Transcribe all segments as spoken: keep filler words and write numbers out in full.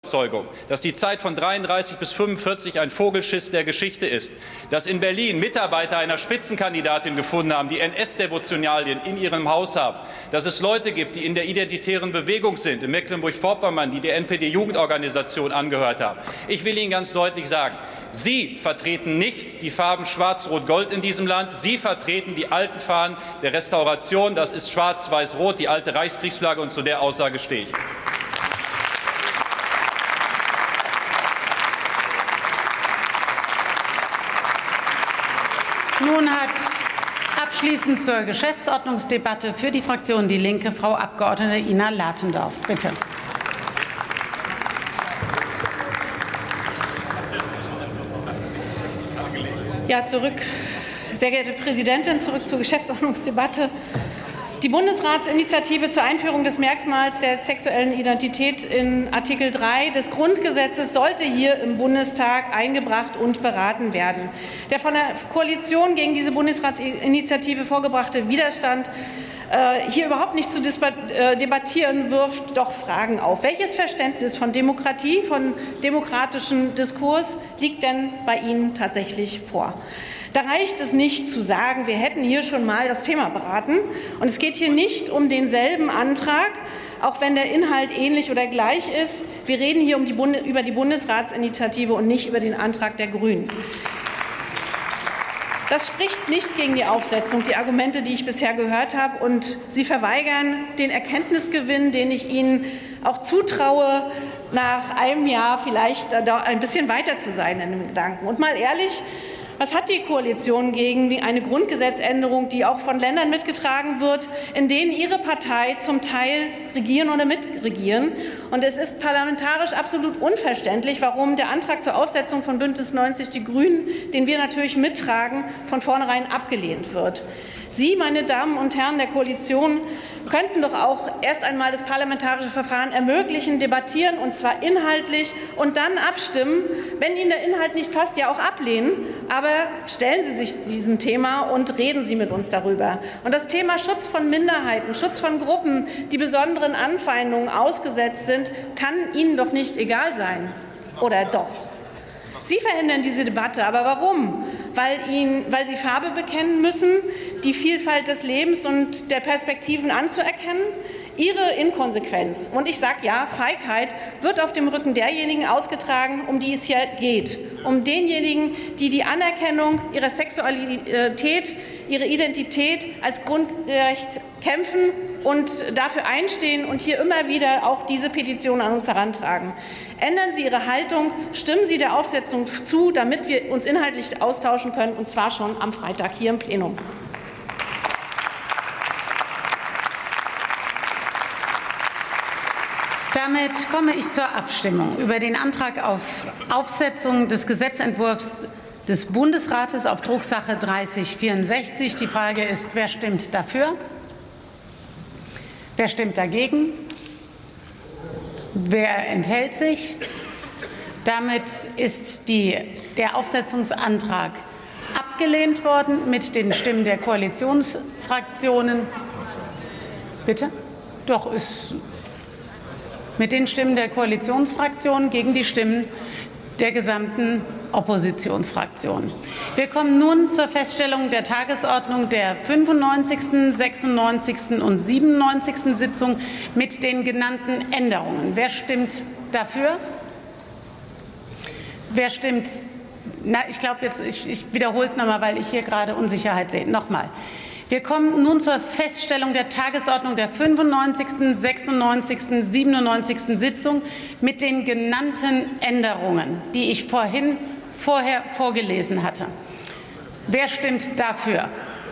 dass die Zeit von dreiunddreißig bis fünfundvierzig ein Vogelschiss der Geschichte ist, dass in Berlin Mitarbeiter einer Spitzenkandidatin gefunden haben, die N S-Devotionalien in ihrem Haus haben, dass es Leute gibt, die in der identitären Bewegung sind, in Mecklenburg-Vorpommern, die der N P D-Jugendorganisation angehört haben. Ich will Ihnen ganz deutlich sagen, Sie vertreten nicht die Farben Schwarz-Rot-Gold in diesem Land. Sie vertreten die alten Fahnen der Restauration. Das ist Schwarz-Weiß-Rot, die alte Reichskriegsflagge, und zu der Aussage stehe ich. Nun hat abschließend zur Geschäftsordnungsdebatte für die Fraktion Die Linke Frau Abgeordnete Ina Latendorf. Bitte. Ja, zurück, sehr geehrte Präsidentin, zurück zur Geschäftsordnungsdebatte. Die Bundesratsinitiative zur Einführung des Merkmals der sexuellen Identität in Artikel drei des Grundgesetzes sollte hier im Bundestag eingebracht und beraten werden. Der von der Koalition gegen diese Bundesratsinitiative vorgebrachte Widerstand hier überhaupt nicht zu debattieren, wirft doch Fragen auf. Welches Verständnis von Demokratie, von demokratischem Diskurs liegt denn bei Ihnen tatsächlich vor? Da reicht es nicht zu sagen, wir hätten hier schon mal das Thema beraten. Und es geht hier nicht um denselben Antrag, auch wenn der Inhalt ähnlich oder gleich ist. Wir reden hier um die Bunde, über die Bundesratsinitiative und nicht über den Antrag der Grünen. Das spricht nicht gegen die Aufsetzung, die Argumente, die ich bisher gehört habe. Und Sie verweigern den Erkenntnisgewinn, den ich Ihnen auch zutraue, nach einem Jahr vielleicht ein bisschen weiter zu sein in dem Gedanken. Und mal ehrlich, was hat die Koalition gegen eine Grundgesetzänderung, die auch von Ländern mitgetragen wird, in denen Ihre Partei zum Teil regieren oder mitregieren? Und es ist parlamentarisch absolut unverständlich, warum der Antrag zur Aufsetzung von Bündnis neunzig Die Grünen, den wir natürlich mittragen, von vornherein abgelehnt wird. Sie, meine Damen und Herren der Koalition, könnten doch auch erst einmal das parlamentarische Verfahren ermöglichen, debattieren, und zwar inhaltlich, und dann abstimmen. Wenn Ihnen der Inhalt nicht passt, ja auch ablehnen. Aber stellen Sie sich diesem Thema und reden Sie mit uns darüber. Und das Thema Schutz von Minderheiten, Schutz von Gruppen, die besonderen Anfeindungen ausgesetzt sind, kann Ihnen doch nicht egal sein. Oder doch? Sie verhindern diese Debatte. Aber warum? Weil, Ihnen, weil Sie Farbe bekennen müssen, die Vielfalt des Lebens und der Perspektiven anzuerkennen? Ihre Inkonsequenz, und ich sage ja, Feigheit, wird auf dem Rücken derjenigen ausgetragen, um die es hier geht. Um denjenigen, die die Anerkennung ihrer Sexualität, ihre Identität als Grundrecht kämpfen und dafür einstehen und hier immer wieder auch diese Petition an uns herantragen. Ändern Sie Ihre Haltung, stimmen Sie der Aufsetzung zu, damit wir uns inhaltlich austauschen können, und zwar schon am Freitag hier im Plenum. Damit komme ich zur Abstimmung über den Antrag auf Aufsetzung des Gesetzentwurfs des Bundesrates auf Drucksache dreißig vierundsechzig. Die Frage ist, wer stimmt dafür? Wer stimmt dagegen? Wer enthält sich? Damit ist die, der Aufsetzungsantrag abgelehnt worden mit den Stimmen der Koalitionsfraktionen. Bitte? Doch, ist mit den Stimmen der Koalitionsfraktionen gegen die Stimmen der gesamten Oppositionsfraktion. Wir kommen nun zur Feststellung der Tagesordnung der fünfundneunzigsten, sechsundneunzigsten und siebenundneunzigsten Sitzung mit den genannten Änderungen. Wer stimmt dafür? Wer stimmt? Na, ich glaube jetzt, ich, ich wiederhole es nochmal, weil ich hier gerade Unsicherheit sehe. Nochmal. Wir kommen nun zur Feststellung der Tagesordnung der fünfundneunzigsten, sechsundneunzigsten, siebenundneunzigsten Sitzung mit den genannten Änderungen, die ich vorhin vorher vorgelesen hatte. Wer stimmt dafür?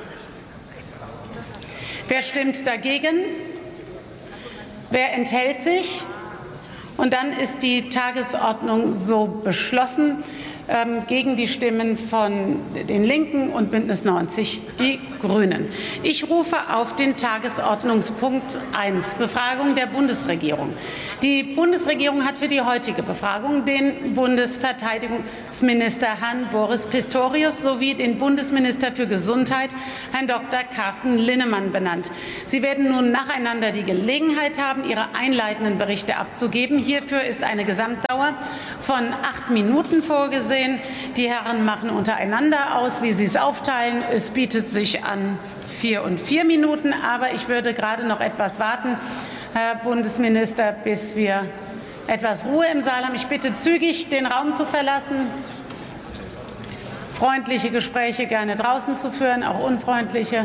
Wer stimmt dagegen? Wer enthält sich? Und dann ist die Tagesordnung so beschlossen. ähm, gegen die Stimmen von den Linken und Bündnis neunzig Die Grünen. Ich rufe auf den Tagesordnungspunkt eins, Befragung der Bundesregierung. Die Bundesregierung hat für die heutige Befragung den Bundesverteidigungsminister Herrn Boris Pistorius sowie den Bundesminister für Gesundheit, Herrn Doktor Carsten Linnemann, benannt. Sie werden nun nacheinander die Gelegenheit haben, ihre einleitenden Berichte abzugeben. Hierfür ist eine Gesamtdauer von acht Minuten vorgesehen. Die Herren machen untereinander aus, wie sie es aufteilen. Es bietet sich an vier und vier Minuten, aber ich würde gerade noch etwas warten, Herr Bundesminister, bis wir etwas Ruhe im Saal haben. Ich bitte zügig, den Raum zu verlassen, freundliche Gespräche gerne draußen zu führen, auch unfreundliche.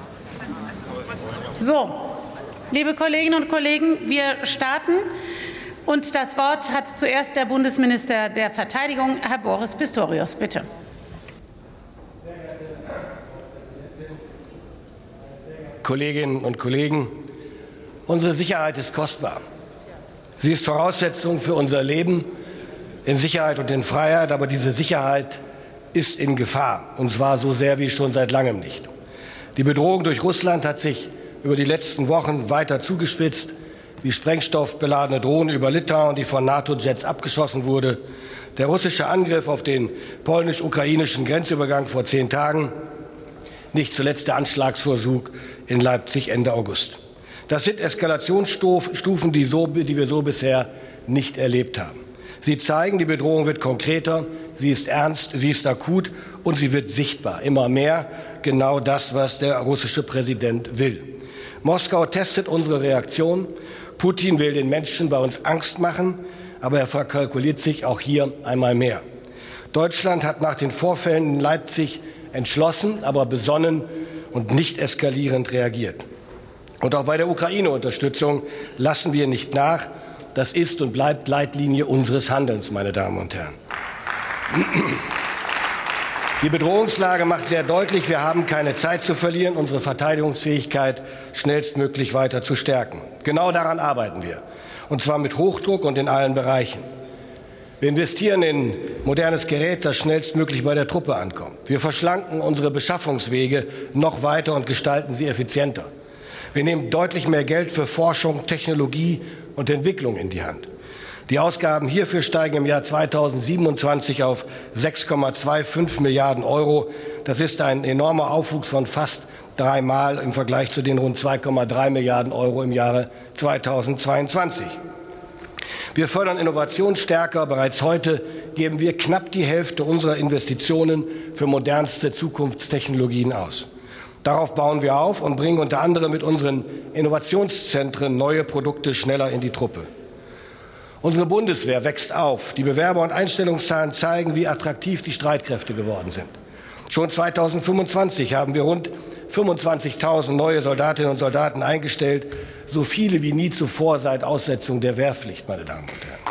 So, liebe Kolleginnen und Kollegen, wir starten. Und das Wort hat zuerst der Bundesminister der Verteidigung, Herr Boris Pistorius. Bitte. Kolleginnen und Kollegen, unsere Sicherheit ist kostbar. Sie ist Voraussetzung für unser Leben in Sicherheit und in Freiheit, aber diese Sicherheit ist in Gefahr, und zwar so sehr wie schon seit langem nicht. Die Bedrohung durch Russland hat sich über die letzten Wochen weiter zugespitzt. Die sprengstoffbeladene Drohne über Litauen, die von NATO-Jets abgeschossen wurde, der russische Angriff auf den polnisch-ukrainischen Grenzübergang vor zehn Tagen, nicht zuletzt der Anschlagsversuch in Leipzig Ende August. Das sind Eskalationsstufen, die, so, die wir so bisher nicht erlebt haben. Sie zeigen, die Bedrohung wird konkreter, sie ist ernst, sie ist akut und sie wird sichtbar. Immer mehr genau das, was der russische Präsident will. Moskau testet unsere Reaktion. Putin will den Menschen bei uns Angst machen, aber er verkalkuliert sich auch hier einmal mehr. Deutschland hat nach den Vorfällen in Leipzig entschlossen, aber besonnen und nicht eskalierend reagiert. Und auch bei der Ukraine-Unterstützung lassen wir nicht nach. Das ist und bleibt Leitlinie unseres Handelns, meine Damen und Herren. Die Bedrohungslage macht sehr deutlich, wir haben keine Zeit zu verlieren, unsere Verteidigungsfähigkeit schnellstmöglich weiter zu stärken. Genau daran arbeiten wir, und zwar mit Hochdruck und in allen Bereichen. Wir investieren in modernes Gerät, das schnellstmöglich bei der Truppe ankommt. Wir verschlanken unsere Beschaffungswege noch weiter und gestalten sie effizienter. Wir nehmen deutlich mehr Geld für Forschung, Technologie und Entwicklung in die Hand. Die Ausgaben hierfür steigen im Jahr zweitausendsiebenundzwanzig auf sechs Komma fünfundzwanzig Milliarden Euro. Das ist ein enormer Aufwuchs von fast dreimal im Vergleich zu den rund zwei Komma drei Milliarden Euro im Jahre zweitausendzweiundzwanzig. Wir fördern Innovation stärker. Bereits heute geben wir knapp die Hälfte unserer Investitionen für modernste Zukunftstechnologien aus. Darauf bauen wir auf und bringen unter anderem mit unseren Innovationszentren neue Produkte schneller in die Truppe. Unsere Bundeswehr wächst auf. Die Bewerber- und Einstellungszahlen zeigen, wie attraktiv die Streitkräfte geworden sind. Schon zweitausendfünfundzwanzig haben wir rund fünfundzwanzigtausend neue Soldatinnen und Soldaten eingestellt, so viele wie nie zuvor seit Aussetzung der Wehrpflicht, meine Damen und Herren.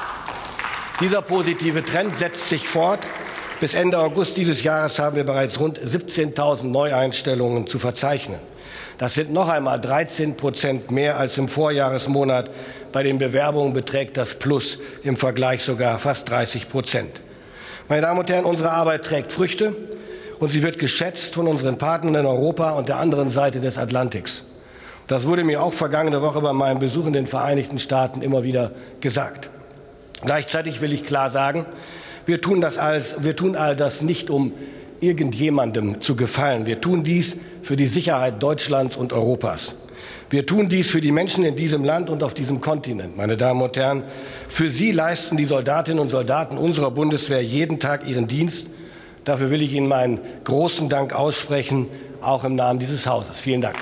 Dieser positive Trend setzt sich fort. Bis Ende August dieses Jahres haben wir bereits rund siebzehntausend Neueinstellungen zu verzeichnen. Das sind noch einmal dreizehn Prozent mehr als im Vorjahresmonat. Bei den Bewerbungen beträgt das Plus im Vergleich sogar fast dreißig Prozent. Meine Damen und Herren, unsere Arbeit trägt Früchte und sie wird geschätzt von unseren Partnern in Europa und der anderen Seite des Atlantiks. Das wurde mir auch vergangene Woche bei meinem Besuch in den Vereinigten Staaten immer wieder gesagt. Gleichzeitig will ich klar sagen, wir tun das alles, wir tun all das nicht, um irgendjemandem zu gefallen. Wir tun dies für die Sicherheit Deutschlands und Europas. Wir tun dies für die Menschen in diesem Land und auf diesem Kontinent, meine Damen und Herren. Für sie leisten die Soldatinnen und Soldaten unserer Bundeswehr jeden Tag ihren Dienst. Dafür will ich Ihnen meinen großen Dank aussprechen, auch im Namen dieses Hauses. Vielen Dank.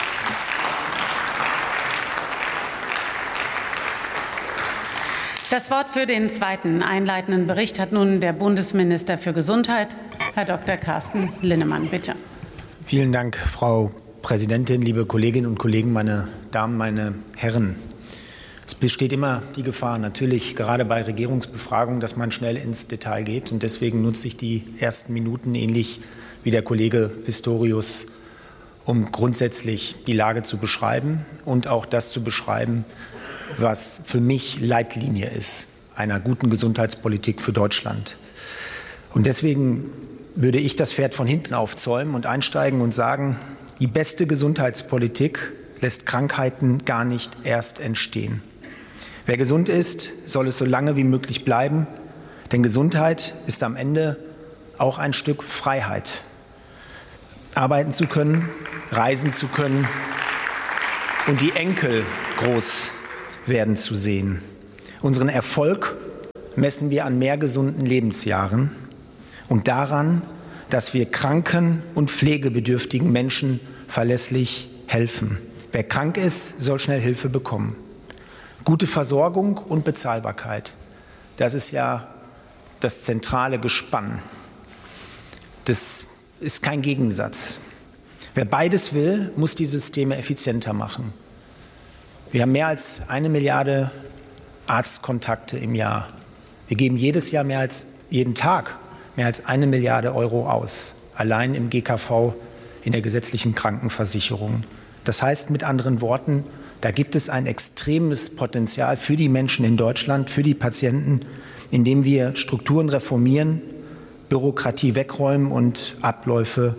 Das Wort für den zweiten einleitenden Bericht hat nun der Bundesminister für Gesundheit, Herr Doktor Carsten Linnemann. Bitte. Vielen Dank, Frau Präsidentin, liebe Kolleginnen und Kollegen, meine Damen, meine Herren. Es besteht immer die Gefahr, natürlich gerade bei Regierungsbefragungen, dass man schnell ins Detail geht. Und deswegen nutze ich die ersten Minuten, ähnlich wie der Kollege Pistorius, um grundsätzlich die Lage zu beschreiben und auch das zu beschreiben, was für mich Leitlinie ist einer guten Gesundheitspolitik für Deutschland. Und deswegen würde ich das Pferd von hinten aufzäumen und einsteigen und sagen, die beste Gesundheitspolitik lässt Krankheiten gar nicht erst entstehen. Wer gesund ist, soll es so lange wie möglich bleiben, denn Gesundheit ist am Ende auch ein Stück Freiheit. Arbeiten zu können, reisen zu können und die Enkel groß werden zu sehen. Unseren Erfolg messen wir an mehr gesunden Lebensjahren und daran, dass wir kranken und pflegebedürftigen Menschen verlässlich helfen. Wer krank ist, soll schnell Hilfe bekommen. Gute Versorgung und Bezahlbarkeit, das ist ja das zentrale Gespann. Das ist kein Gegensatz. Wer beides will, muss die Systeme effizienter machen. Wir haben mehr als eine Milliarde Arztkontakte im Jahr. Wir geben jedes Jahr mehr als jeden Tag mehr als eine Milliarde Euro aus, allein im G K V, in der gesetzlichen Krankenversicherung. Das heißt mit anderen Worten, da gibt es ein extremes Potenzial für die Menschen in Deutschland, für die Patienten, indem wir Strukturen reformieren, Bürokratie wegräumen und Abläufe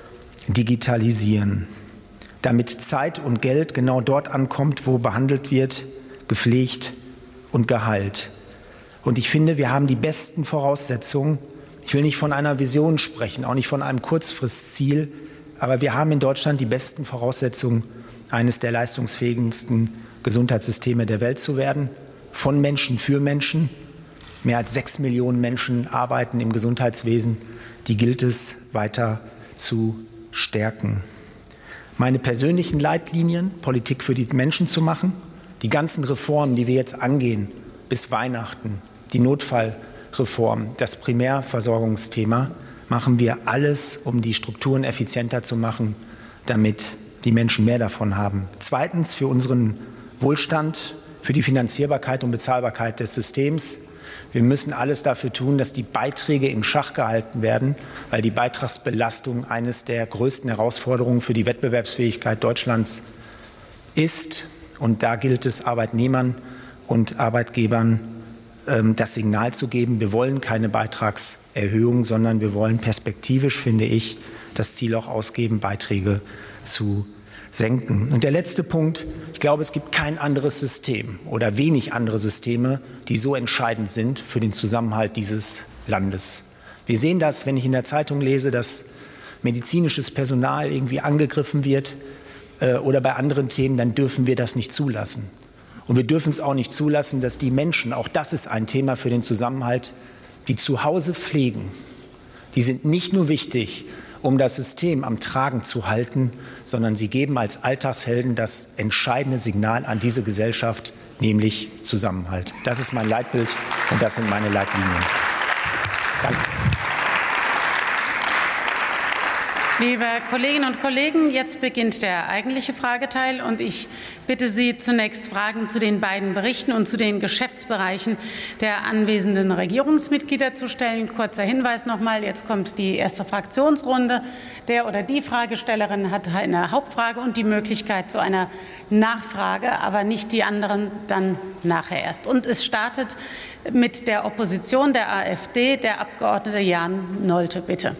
digitalisieren, damit Zeit und Geld genau dort ankommt, wo behandelt wird, gepflegt und geheilt. Und ich finde, wir haben die besten Voraussetzungen. Ich will nicht von einer Vision sprechen, auch nicht von einem Kurzfristziel, aber wir haben in Deutschland die besten Voraussetzungen, eines der leistungsfähigsten Gesundheitssysteme der Welt zu werden, von Menschen für Menschen. Mehr als sechs Millionen Menschen arbeiten im Gesundheitswesen. Die gilt es weiter zu stärken. Meine persönlichen Leitlinien, Politik für die Menschen zu machen, die ganzen Reformen, die wir jetzt angehen, bis Weihnachten, die Notfallreform, das Primärversorgungsthema, machen wir alles, um die Strukturen effizienter zu machen, damit die Menschen mehr davon haben. Zweitens für unseren Wohlstand, für die Finanzierbarkeit und Bezahlbarkeit des Systems. Wir müssen alles dafür tun, dass die Beiträge in Schach gehalten werden, weil die Beitragsbelastung eines der größten Herausforderungen für die Wettbewerbsfähigkeit Deutschlands ist. Und da gilt es, Arbeitnehmern und Arbeitgebern ähm, das Signal zu geben, wir wollen keine Beitragserhöhung, sondern wir wollen perspektivisch, finde ich, das Ziel auch ausgeben, Beiträge zu senken. Und der letzte Punkt, ich glaube, es gibt kein anderes System oder wenig andere Systeme, die so entscheidend sind für den Zusammenhalt dieses Landes. Wir sehen das, wenn ich in der Zeitung lese, dass medizinisches Personal irgendwie angegriffen wird äh, oder bei anderen Themen, dann dürfen wir das nicht zulassen. Und wir dürfen es auch nicht zulassen, dass die Menschen, auch das ist ein Thema für den Zusammenhalt, die zu Hause pflegen, die sind nicht nur wichtig, um das System am Tragen zu halten, sondern sie geben als Alltagshelden das entscheidende Signal an diese Gesellschaft, nämlich Zusammenhalt. Das ist mein Leitbild und das sind meine Leitlinien. Danke. Liebe Kolleginnen und Kollegen, jetzt beginnt der eigentliche Frageteil und ich bitte Sie zunächst Fragen zu den beiden Berichten und zu den Geschäftsbereichen der anwesenden Regierungsmitglieder zu stellen. Kurzer Hinweis noch mal, jetzt kommt die erste Fraktionsrunde. Der oder die Fragestellerin hat eine Hauptfrage und die Möglichkeit zu einer Nachfrage, aber nicht die anderen dann nachher erst. Und es startet mit der Opposition der AfD, der Abgeordnete Jan Nolte, bitte.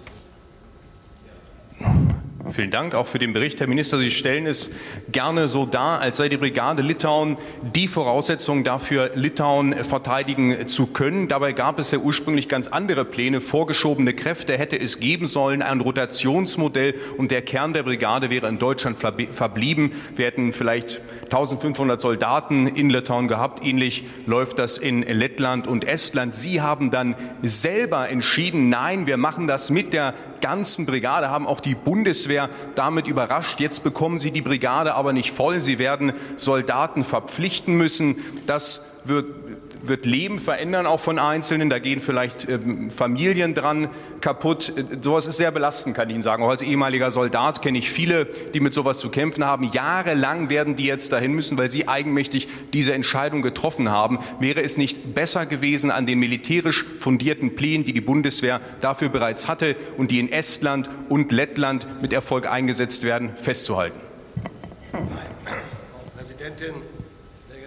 Vielen Dank auch für den Bericht, Herr Minister. Sie stellen es gerne so dar, als sei die Brigade Litauen die Voraussetzung dafür, Litauen verteidigen zu können. Dabei gab es ja ursprünglich ganz andere Pläne. Vorgeschobene Kräfte hätte es geben sollen, ein Rotationsmodell, und der Kern der Brigade wäre in Deutschland verblieben. Wir hätten vielleicht eintausendfünfhundert Soldaten in Litauen gehabt. Ähnlich läuft das in Lettland und Estland. Sie haben dann selber entschieden, nein, wir machen das mit der ganzen Brigade, haben auch die Bundeswehr damit überrascht. Jetzt bekommen sie die Brigade aber nicht voll. Sie werden Soldaten verpflichten müssen. Das wird, wird Leben verändern, auch von Einzelnen. Da gehen vielleicht äh, Familien dran kaputt. Sowas ist sehr belastend, kann ich Ihnen sagen. Auch als ehemaliger Soldat kenne ich viele, die mit sowas zu kämpfen haben. Jahrelang werden die jetzt dahin müssen, weil sie eigenmächtig diese Entscheidung getroffen haben. Wäre es nicht besser gewesen, an den militärisch fundierten Plänen, die die Bundeswehr dafür bereits hatte und die in Estland und Lettland mit Erfolg eingesetzt werden, festzuhalten? Frau Präsidentin, sehr geehrte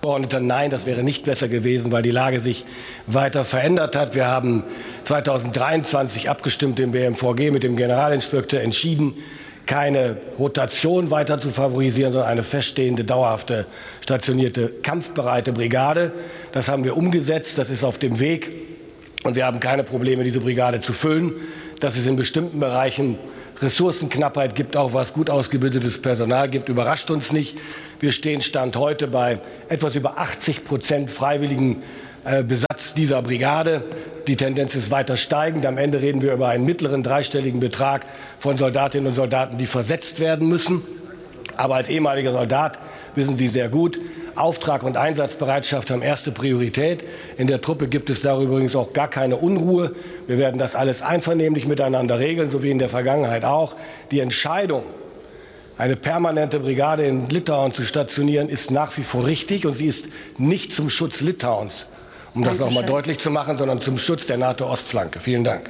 Abgeordneter, nein, das wäre nicht besser gewesen, weil die Lage sich weiter verändert hat. Wir haben zweitausenddreiundzwanzig abgestimmt im B M V G mit dem Generalinspekteur entschieden, keine Rotation weiter zu favorisieren, sondern eine feststehende, dauerhafte, stationierte, kampfbereite Brigade. Das haben wir umgesetzt, das ist auf dem Weg und wir haben keine Probleme, diese Brigade zu füllen. Dass es in bestimmten Bereichen Ressourcenknappheit gibt, auch was gut ausgebildetes Personal gibt, überrascht uns nicht. Wir stehen Stand heute bei etwas über achtzig Prozent freiwilligen äh, Besatz dieser Brigade. Die Tendenz ist weiter steigend. Am Ende reden wir über einen mittleren dreistelligen Betrag von Soldatinnen und Soldaten, die versetzt werden müssen. Aber als ehemaliger Soldat wissen Sie sehr gut, Auftrag und Einsatzbereitschaft haben erste Priorität. In der Truppe gibt es darüber übrigens auch gar keine Unruhe. Wir werden das alles einvernehmlich miteinander regeln, so wie in der Vergangenheit auch. Die Entscheidung, eine permanente Brigade in Litauen zu stationieren, ist nach wie vor richtig, und sie ist nicht zum Schutz Litauens, um das noch mal deutlich zu machen, sondern zum Schutz der NATO-Ostflanke. Vielen Dank.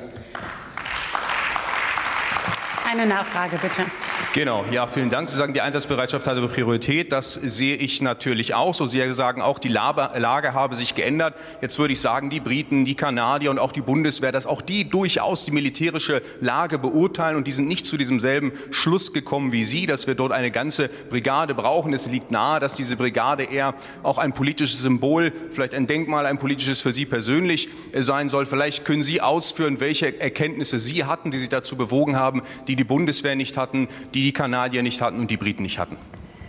Eine Nachfrage, bitte. Genau, ja, vielen Dank. Sie sagen, die Einsatzbereitschaft hatte Priorität. Das sehe ich natürlich auch so. Sie sagen auch, die Lage habe sich geändert. Jetzt würde ich sagen, die Briten, die Kanadier und auch die Bundeswehr, dass auch die durchaus die militärische Lage beurteilen. Und die sind nicht zu diesem selben Schluss gekommen wie Sie, dass wir dort eine ganze Brigade brauchen. Es liegt nahe, dass diese Brigade eher auch ein politisches Symbol, vielleicht ein Denkmal, ein politisches für Sie persönlich sein soll. Vielleicht können Sie ausführen, welche Erkenntnisse Sie hatten, die Sie dazu bewogen haben, die die Bundeswehr nicht hatten, die die Kanadier nicht hatten und die Briten nicht hatten.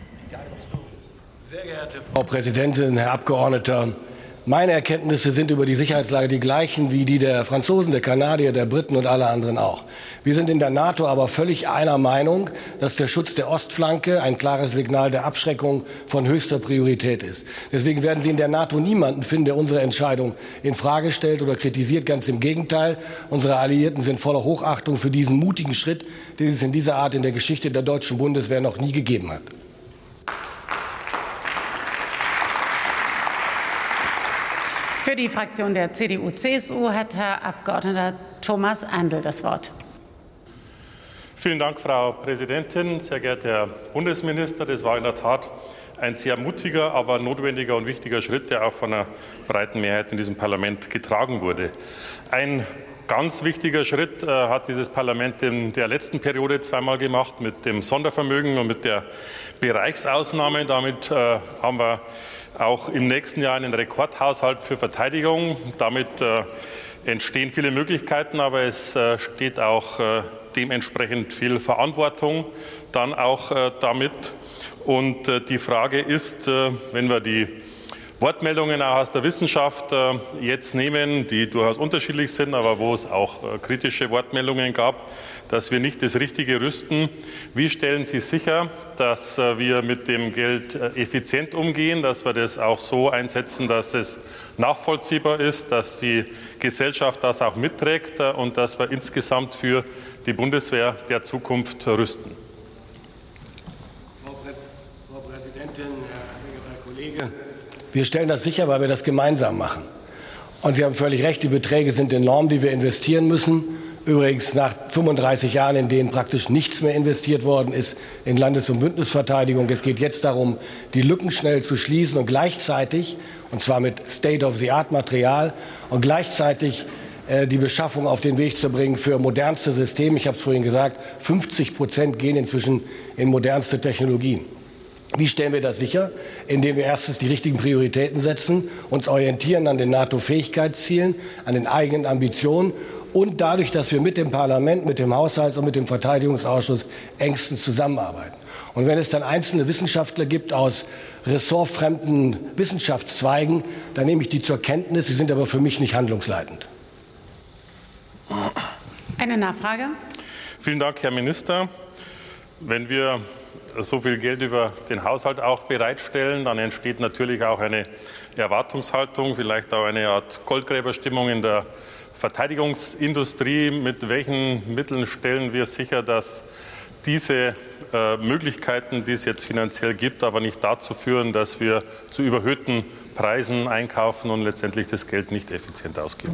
Sehr geehrte Frau Präsidentin, Herr Abgeordneter, meine Erkenntnisse sind über die Sicherheitslage die gleichen wie die der Franzosen, der Kanadier, der Briten und aller anderen auch. Wir sind in der NATO aber völlig einer Meinung, dass der Schutz der Ostflanke ein klares Signal der Abschreckung von höchster Priorität ist. Deswegen werden Sie in der NATO niemanden finden, der unsere Entscheidung in Frage stellt oder kritisiert. Ganz im Gegenteil. Unsere Alliierten sind voller Hochachtung für diesen mutigen Schritt, den es in dieser Art in der Geschichte der deutschen Bundeswehr noch nie gegeben hat. Für die Fraktion der C D U C S U hat Herr Abgeordneter Thomas Andl das Wort. Vielen Dank, Frau Präsidentin. Sehr geehrter Herr Bundesminister, das war in der Tat ein sehr mutiger, aber notwendiger und wichtiger Schritt, der auch von einer breiten Mehrheit in diesem Parlament getragen wurde. Ein ganz wichtiger Schritt äh, hat dieses Parlament in der letzten Periode zweimal gemacht mit dem Sondervermögen und mit der Bereichsausnahme. Damit äh, haben wir auch im nächsten Jahr einen Rekordhaushalt für Verteidigung. Damit äh, entstehen viele Möglichkeiten, aber es äh, steht auch äh, dementsprechend viel Verantwortung dann auch äh, damit. Und äh, die Frage ist, äh, wenn wir die Wortmeldungen auch aus der Wissenschaft äh, jetzt nehmen, die durchaus unterschiedlich sind, aber wo es auch äh, kritische Wortmeldungen gab, dass wir nicht das Richtige rüsten. Wie stellen Sie sicher, dass äh, wir mit dem Geld äh, effizient umgehen, dass wir das auch so einsetzen, dass es nachvollziehbar ist, dass die Gesellschaft das auch mitträgt äh, und dass wir insgesamt für die Bundeswehr der Zukunft rüsten? Frau, Prä Frau Präsidentin, Herr Kollege, wir stellen das sicher, weil wir das gemeinsam machen. Und Sie haben völlig recht, die Beträge sind enorm, die wir investieren müssen. Übrigens nach fünfunddreißig Jahren, in denen praktisch nichts mehr investiert worden ist in Landes- und Bündnisverteidigung. Es geht jetzt darum, die Lücken schnell zu schließen und gleichzeitig, und zwar mit State-of-the-Art-Material, und gleichzeitig äh, die Beschaffung auf den Weg zu bringen für modernste Systeme. Ich habe es vorhin gesagt, fünfzig Prozent gehen inzwischen in modernste Technologien. Wie stellen wir das sicher? Indem wir erstens die richtigen Prioritäten setzen, uns orientieren an den NATO-Fähigkeitszielen, an den eigenen Ambitionen und dadurch, dass wir mit dem Parlament, mit dem Haushalts- und mit dem Verteidigungsausschuss engstens zusammenarbeiten. Und wenn es dann einzelne Wissenschaftler gibt aus ressortfremden Wissenschaftszweigen, dann nehme ich die zur Kenntnis. Sie sind aber für mich nicht handlungsleitend. Eine Nachfrage. Vielen Dank, Herr Minister. Wenn wir so viel Geld über den Haushalt auch bereitstellen, dann entsteht natürlich auch eine Erwartungshaltung, vielleicht auch eine Art Goldgräberstimmung in der Verteidigungsindustrie. Mit welchen Mitteln stellen wir sicher, dass diese äh, Möglichkeiten, die es jetzt finanziell gibt, aber nicht dazu führen, dass wir zu überhöhten Preisen einkaufen und letztendlich das Geld nicht effizient ausgeben?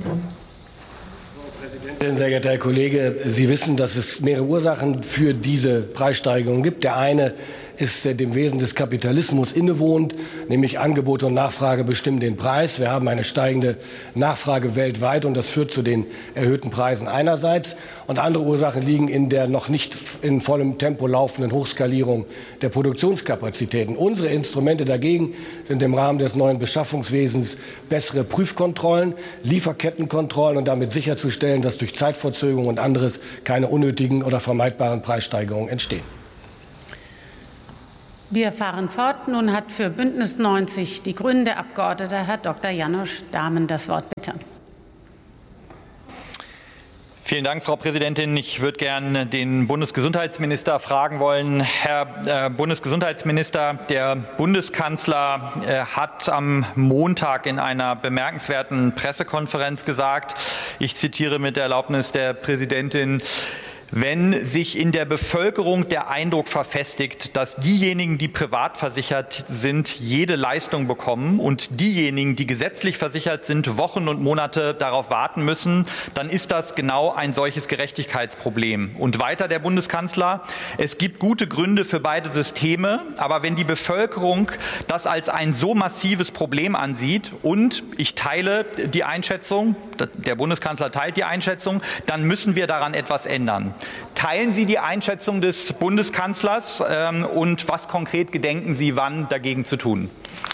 Sehr geehrter Herr Kollege, Sie wissen, dass es mehrere Ursachen für diese Preissteigerung gibt. Der eine ist dem Wesen des Kapitalismus innewohnend, nämlich Angebot und Nachfrage bestimmen den Preis. Wir haben eine steigende Nachfrage weltweit und das führt zu den erhöhten Preisen einerseits. Und andere Ursachen liegen in der noch nicht in vollem Tempo laufenden Hochskalierung der Produktionskapazitäten. Unsere Instrumente dagegen sind im Rahmen des neuen Beschaffungswesens bessere Prüfkontrollen, Lieferkettenkontrollen und damit sicherzustellen, dass durch Zeitverzögerung und anderes keine unnötigen oder vermeidbaren Preissteigerungen entstehen. Wir fahren fort. Nun hat für Bündnis neunzig Die Grünen der Abgeordnete Herr Doktor János Dahmen das Wort. Bitte. Vielen Dank, Frau Präsidentin. Ich würde gerne den Bundesgesundheitsminister fragen wollen. Herr äh, Bundesgesundheitsminister, der Bundeskanzler äh, hat am Montag in einer bemerkenswerten Pressekonferenz gesagt, ich zitiere mit der Erlaubnis der Präsidentin: Wenn sich in der Bevölkerung der Eindruck verfestigt, dass diejenigen, die privat versichert sind, jede Leistung bekommen und diejenigen, die gesetzlich versichert sind, Wochen und Monate darauf warten müssen, dann ist das genau ein solches Gerechtigkeitsproblem. Und weiter der Bundeskanzler: Es gibt gute Gründe für beide Systeme, aber wenn die Bevölkerung das als ein so massives Problem ansieht, und ich teile die Einschätzung, der Bundeskanzler teilt die Einschätzung, dann müssen wir daran etwas ändern. Teilen Sie die Einschätzung des Bundeskanzlers ähm, und was konkret gedenken Sie, wann dagegen zu tun?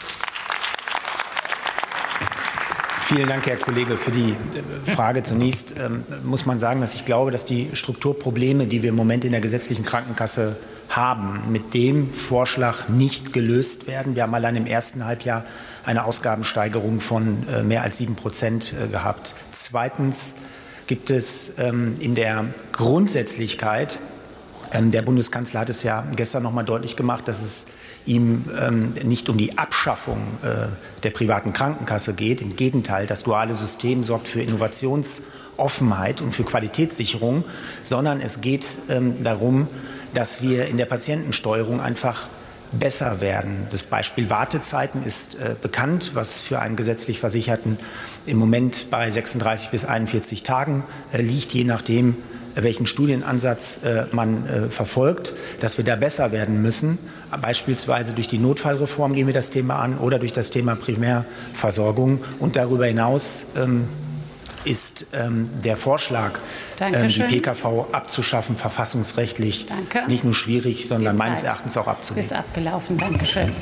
Vielen Dank, Herr Kollege, für die Frage. Zunächst ähm, muss man sagen, dass ich glaube, dass die Strukturprobleme, die wir im Moment in der gesetzlichen Krankenkasse haben, mit dem Vorschlag nicht gelöst werden. Wir haben allein im ersten Halbjahr eine Ausgabensteigerung von äh, mehr als sieben Prozent äh, gehabt. Zweitens gibt es ähm, in der Grundsätzlichkeit, ähm, der Bundeskanzler hat es ja gestern noch mal deutlich gemacht, dass es ihm ähm, nicht um die Abschaffung äh, der privaten Krankenkasse geht. Im Gegenteil, das duale System sorgt für Innovationsoffenheit und für Qualitätssicherung, sondern es geht ähm, darum, dass wir in der Patientensteuerung einfach besser werden. Das Beispiel Wartezeiten ist äh, bekannt, was für einen gesetzlich Versicherten im Moment bei sechsunddreißig bis einundvierzig Tagen äh, liegt, je nachdem, äh, welchen Studienansatz äh, man äh, verfolgt. Dass wir da besser werden müssen, beispielsweise durch die Notfallreform gehen wir das Thema an oder durch das Thema Primärversorgung. Und darüber hinaus ähm, ist ähm, der Vorschlag, ähm, die P K V abzuschaffen, verfassungsrechtlich Danke. nicht nur schwierig, sondern meines Erachtens auch abzulehnen. Ist abgelaufen. Dankeschön.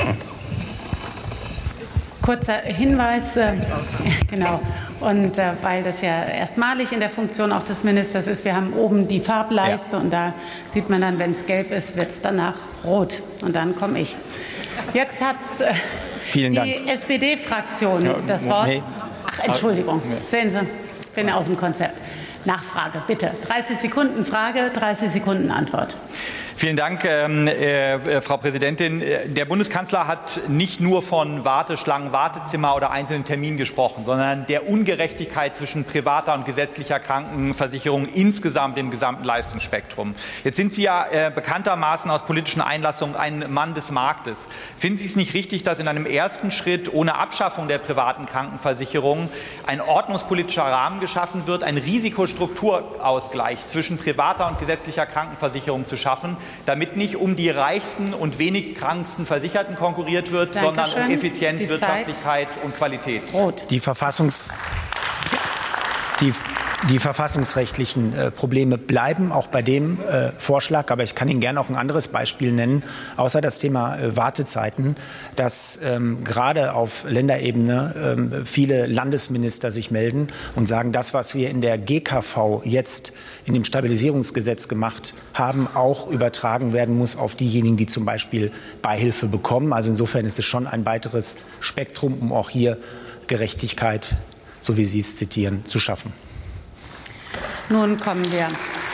Kurzer Hinweis, äh, genau. Und äh, weil das ja erstmalig in der Funktion auch des Ministers ist, wir haben oben die Farbleiste, ja. Und da sieht man dann, wenn es gelb ist, wird es danach rot. Und dann komme ich. Jetzt hat äh, die Dank. S P D-Fraktion ja, das Wort. Nee. Ach, Entschuldigung. Sehen Sie, ich bin aus dem Konzept. Nachfrage, bitte. dreißig Sekunden Frage, dreißig Sekunden Antwort. Vielen Dank, äh, Frau Präsidentin. Der Bundeskanzler hat nicht nur von Warteschlangen, Wartezimmer oder einzelnen Terminen gesprochen, sondern der Ungerechtigkeit zwischen privater und gesetzlicher Krankenversicherung insgesamt im gesamten Leistungsspektrum. Jetzt sind Sie ja äh, bekanntermaßen aus politischen Einlassungen ein Mann des Marktes. Finden Sie es nicht richtig, dass in einem ersten Schritt ohne Abschaffung der privaten Krankenversicherung ein ordnungspolitischer Rahmen geschaffen wird, ein Risikostrukturausgleich zwischen privater und gesetzlicher Krankenversicherung zu schaffen, damit nicht um die reichsten und wenig kranksten Versicherten konkurriert wird, Dankeschön. sondern um Effizienz, die Wirtschaftlichkeit Zeit. und Qualität. Rot. Die Verfassungs die Die verfassungsrechtlichen äh, Probleme bleiben auch bei dem äh, Vorschlag. Aber ich kann Ihnen gerne auch ein anderes Beispiel nennen, außer das Thema äh, Wartezeiten, dass ähm, gerade auf Länderebene ähm, viele Landesminister sich melden und sagen, das, was wir in der G K V jetzt in dem Stabilisierungsgesetz gemacht haben, auch übertragen werden muss auf diejenigen, die zum Beispiel Beihilfe bekommen. Also insofern ist es schon ein weiteres Spektrum, um auch hier Gerechtigkeit, so wie Sie es zitieren, zu schaffen. Nun kommen wir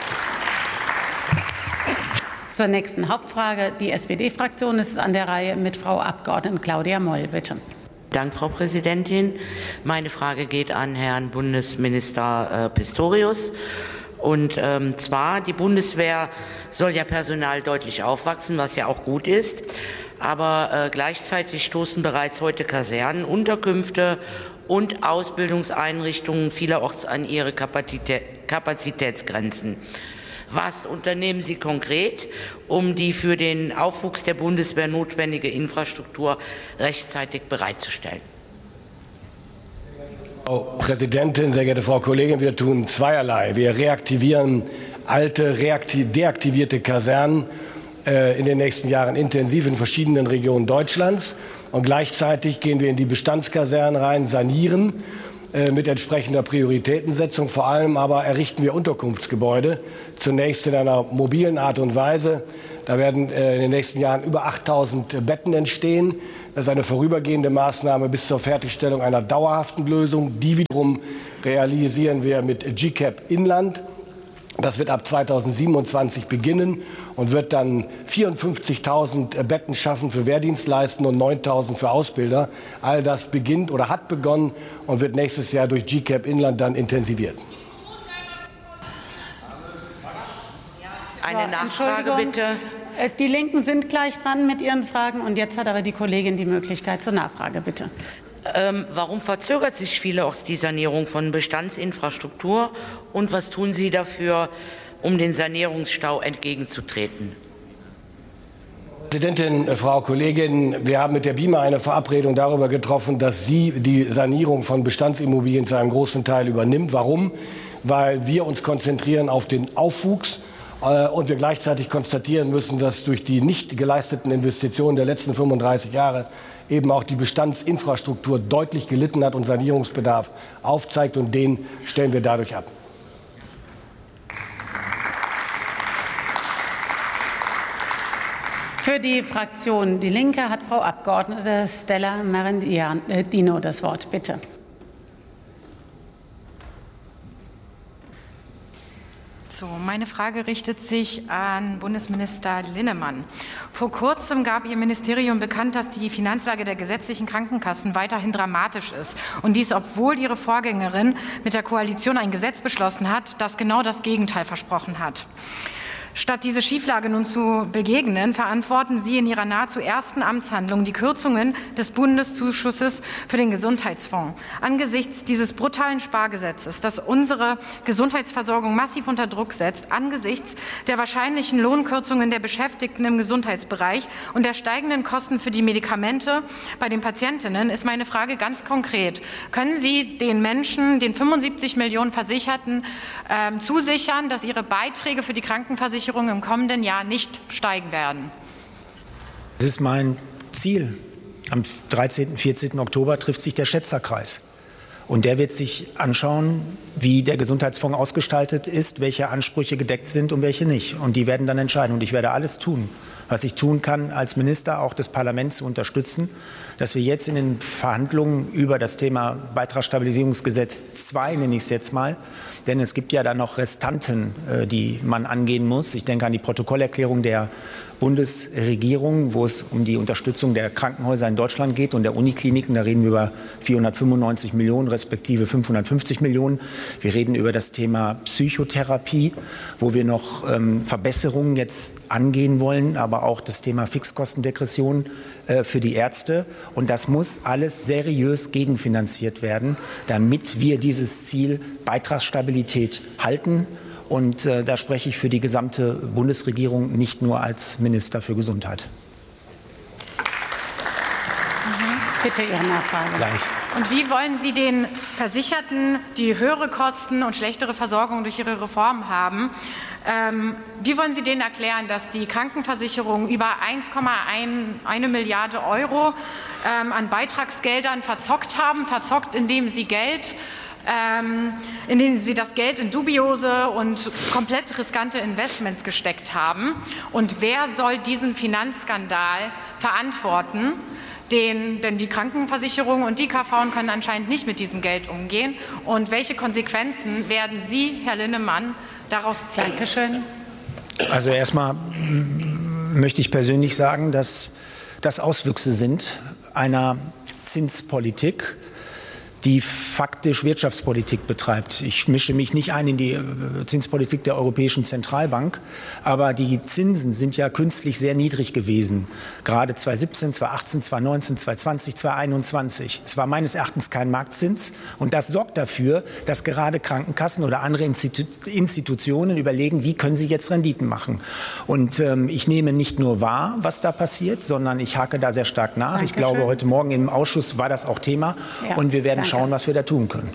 zur nächsten Hauptfrage. Die S P D-Fraktion ist an der Reihe mit Frau Abgeordneten Claudia Moll. Bitte. Dank, Frau Präsidentin. Meine Frage geht an Herrn Bundesminister äh, Pistorius. Und ähm, zwar, die Bundeswehr soll ja personal deutlich aufwachsen, was ja auch gut ist. Aber äh, gleichzeitig stoßen bereits heute Kasernen, Unterkünfte und Ausbildungseinrichtungen vielerorts an ihre Kapazitä- Kapazitätsgrenzen. Was unternehmen Sie konkret, um die für den Aufwuchs der Bundeswehr notwendige Infrastruktur rechtzeitig bereitzustellen? Frau Präsidentin, sehr geehrte Frau Kollegin, wir tun zweierlei. Wir reaktivieren alte, deaktivierte Kasernen äh, in den nächsten Jahren intensiv in verschiedenen Regionen Deutschlands. Und gleichzeitig gehen wir in die Bestandskasernen rein, sanieren äh, mit entsprechender Prioritätensetzung. Vor allem aber errichten wir Unterkunftsgebäude, zunächst in einer mobilen Art und Weise. Da werden äh, in den nächsten Jahren über achttausend Betten entstehen. Das ist eine vorübergehende Maßnahme bis zur Fertigstellung einer dauerhaften Lösung. Die wiederum realisieren wir mit G C A P Inland. Das wird ab zweitausendsiebenundzwanzig beginnen und wird dann vierundfünfzigtausend Betten schaffen für Wehrdienstleistende und neuntausend für Ausbilder. All das beginnt oder hat begonnen und wird nächstes Jahr durch G C A P Inland dann intensiviert. Eine Nachfrage bitte. Die Linken sind gleich dran mit ihren Fragen und jetzt hat aber die Kollegin die Möglichkeit zur Nachfrage, bitte. Ähm, warum verzögert sich vielerorts die Sanierung von Bestandsinfrastruktur und was tun Sie dafür, um den Sanierungsstau entgegenzutreten? Präsidentin, Frau Kollegin, wir haben mit der B I M A eine Verabredung darüber getroffen, dass sie die Sanierung von Bestandsimmobilien zu einem großen Teil übernimmt. Warum? Weil wir uns konzentrieren auf den Aufwuchs und wir gleichzeitig konstatieren müssen, dass durch die nicht geleisteten Investitionen der letzten fünfunddreißig Jahre eben auch die Bestandsinfrastruktur deutlich gelitten hat und Sanierungsbedarf aufzeigt, und den stellen wir dadurch ab. Für die Fraktion Die Linke hat Frau Abgeordnete Stella Merendino das Wort. Bitte. So, meine Frage richtet sich an Bundesminister Linnemann. Vor kurzem gab Ihr Ministerium bekannt, dass die Finanzlage der gesetzlichen Krankenkassen weiterhin dramatisch ist. Und dies, obwohl Ihre Vorgängerin mit der Koalition ein Gesetz beschlossen hat, das genau das Gegenteil versprochen hat. Statt diese Schieflage nun zu begegnen, verantworten Sie in Ihrer nahezu ersten Amtshandlung die Kürzungen des Bundeszuschusses für den Gesundheitsfonds. Angesichts dieses brutalen Spargesetzes, das unsere Gesundheitsversorgung massiv unter Druck setzt, angesichts der wahrscheinlichen Lohnkürzungen der Beschäftigten im Gesundheitsbereich und der steigenden Kosten für die Medikamente bei den Patientinnen, ist meine Frage ganz konkret. Können Sie den Menschen, den fünfundsiebzig Millionen Versicherten, äh, zusichern, dass ihre Beiträge für die Krankenversicherung im kommenden Jahr nicht steigen werden? Das ist mein Ziel. Am dreizehnten, vierzehnten Oktober trifft sich der Schätzerkreis. Und der wird sich anschauen, wie der Gesundheitsfonds ausgestaltet ist, welche Ansprüche gedeckt sind und welche nicht. Und die werden dann entscheiden. Und ich werde alles tun, was ich tun kann, als Minister auch das Parlament zu unterstützen, dass wir jetzt in den Verhandlungen über das Thema Beitragsstabilisierungsgesetz zwei, nenne ich es jetzt mal, denn es gibt ja da noch Restanten, die man angehen muss. Ich denke an die Protokollerklärung der Bundesregierung, wo es um die Unterstützung der Krankenhäuser in Deutschland geht und der Unikliniken. Da reden wir über vierhundertfünfundneunzig Millionen respektive fünfhundertfünfzig Millionen. Wir reden über das Thema Psychotherapie, wo wir noch ähm, Verbesserungen jetzt angehen wollen, aber auch das Thema Fixkostendegression äh, für die Ärzte. Und das muss alles seriös gegenfinanziert werden, damit wir dieses Ziel Beitragsstabilität halten. Und äh, da spreche ich für die gesamte Bundesregierung, nicht nur als Minister für Gesundheit. Bitte Ihre Nachfrage. Gleich. Und wie wollen Sie den Versicherten, die höhere Kosten und schlechtere Versorgung durch Ihre Reform haben, ähm, wie wollen Sie denen erklären, dass die Krankenversicherungen über eins Komma eins Milliarde Euro ähm, an Beitragsgeldern verzockt haben, verzockt, indem sie Geld Ähm, in denen sie das Geld in dubiose und komplett riskante Investments gesteckt haben? Und wer soll diesen Finanzskandal verantworten? Den, denn die Krankenversicherung und die K V können anscheinend nicht mit diesem Geld umgehen. Und welche Konsequenzen werden Sie, Herr Linnemann, daraus ziehen? Dankeschön. Also erstmal möchte ich persönlich sagen, dass das Auswüchse sind einer Zinspolitik, die faktisch Wirtschaftspolitik betreibt. Ich mische mich nicht ein in die Zinspolitik der Europäischen Zentralbank, aber die Zinsen sind ja künstlich sehr niedrig gewesen, gerade zweitausendsiebzehn, zweitausendachtzehn, zweitausendneunzehn, zweitausendzwanzig, zweitausendeinundzwanzig. Es war meines Erachtens kein Marktzins und das sorgt dafür, dass gerade Krankenkassen oder andere Institu Institutionen überlegen, wie können sie jetzt Renditen machen. Und ähm, ich nehme nicht nur wahr, was da passiert, sondern ich hake da sehr stark nach. Dankeschön. Ich glaube, heute Morgen im Ausschuss war das auch Thema ja, und wir werden danke. schauen, was wir da tun können.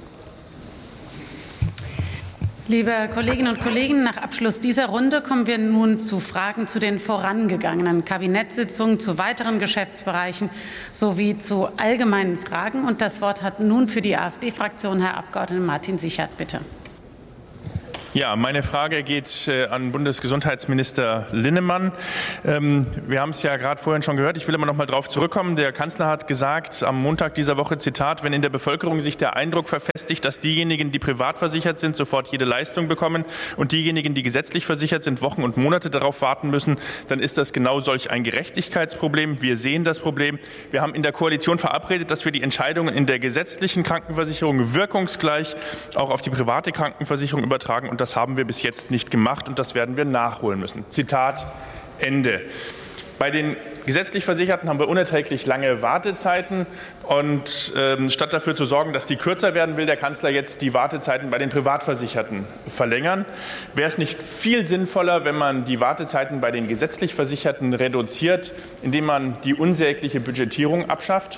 Liebe Kolleginnen und Kollegen, nach Abschluss dieser Runde kommen wir nun zu Fragen zu den vorangegangenen Kabinettssitzungen, zu weiteren Geschäftsbereichen sowie zu allgemeinen Fragen. Und das Wort hat nun für die AfD-Fraktion Herr Abgeordneter Martin Sichert, bitte. Ja, meine Frage geht äh, an Bundesgesundheitsminister Linnemann. Ähm, wir haben es ja gerade vorhin schon gehört. Ich will aber noch mal darauf zurückkommen. Der Kanzler hat gesagt am Montag dieser Woche, Zitat, wenn in der Bevölkerung sich der Eindruck verfestigt, dass diejenigen, die privat versichert sind, sofort jede Leistung bekommen und diejenigen, die gesetzlich versichert sind, Wochen und Monate darauf warten müssen, dann ist das genau solch ein Gerechtigkeitsproblem. Wir sehen das Problem. Wir haben in der Koalition verabredet, dass wir die Entscheidungen in der gesetzlichen Krankenversicherung wirkungsgleich auch auf die private Krankenversicherung übertragen. Und das haben wir bis jetzt nicht gemacht und das werden wir nachholen müssen. Zitat Ende. Bei den gesetzlich Versicherten haben wir unerträglich lange Wartezeiten und ähm, statt dafür zu sorgen, dass die kürzer werden, will der Kanzler jetzt die Wartezeiten bei den Privatversicherten verlängern. Wäre es nicht viel sinnvoller, wenn man die Wartezeiten bei den gesetzlich Versicherten reduziert, indem man die unsägliche Budgetierung abschafft?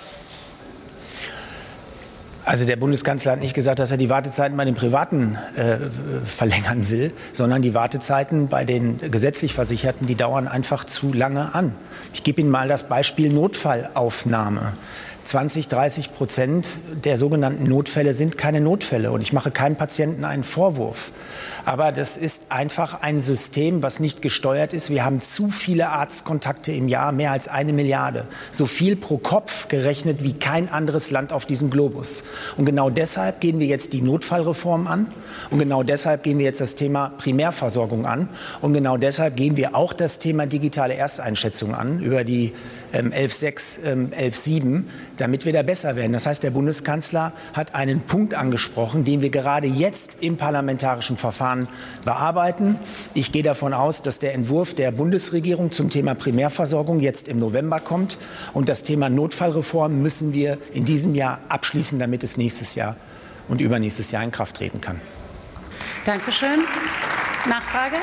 Also der Bundeskanzler hat nicht gesagt, dass er die Wartezeiten bei den Privaten äh, verlängern will, sondern die Wartezeiten bei den gesetzlich Versicherten, die dauern einfach zu lange an. Ich gebe Ihnen mal das Beispiel Notfallaufnahme. zwanzig, dreißig Prozent der sogenannten Notfälle sind keine Notfälle. Und ich mache keinem Patienten einen Vorwurf. Aber das ist einfach ein System, was nicht gesteuert ist. Wir haben zu viele Arztkontakte im Jahr, mehr als eine Milliarde. So viel pro Kopf gerechnet wie kein anderes Land auf diesem Globus. Und genau deshalb gehen wir jetzt die Notfallreform an. Und genau deshalb gehen wir jetzt das Thema Primärversorgung an. Und genau deshalb gehen wir auch das Thema digitale Ersteinschätzung an, über die ähm, elf Komma sechs, ähm, elf Komma sieben, damit wir da besser werden. Das heißt, der Bundeskanzler hat einen Punkt angesprochen, den wir gerade jetzt im parlamentarischen Verfahren bearbeiten. Ich gehe davon aus, dass der Entwurf der Bundesregierung zum Thema Primärversorgung jetzt im November kommt. Und das Thema Notfallreform müssen wir in diesem Jahr abschließen, damit es nächstes Jahr und übernächstes Jahr in Kraft treten kann. Dankeschön. Nachfrage?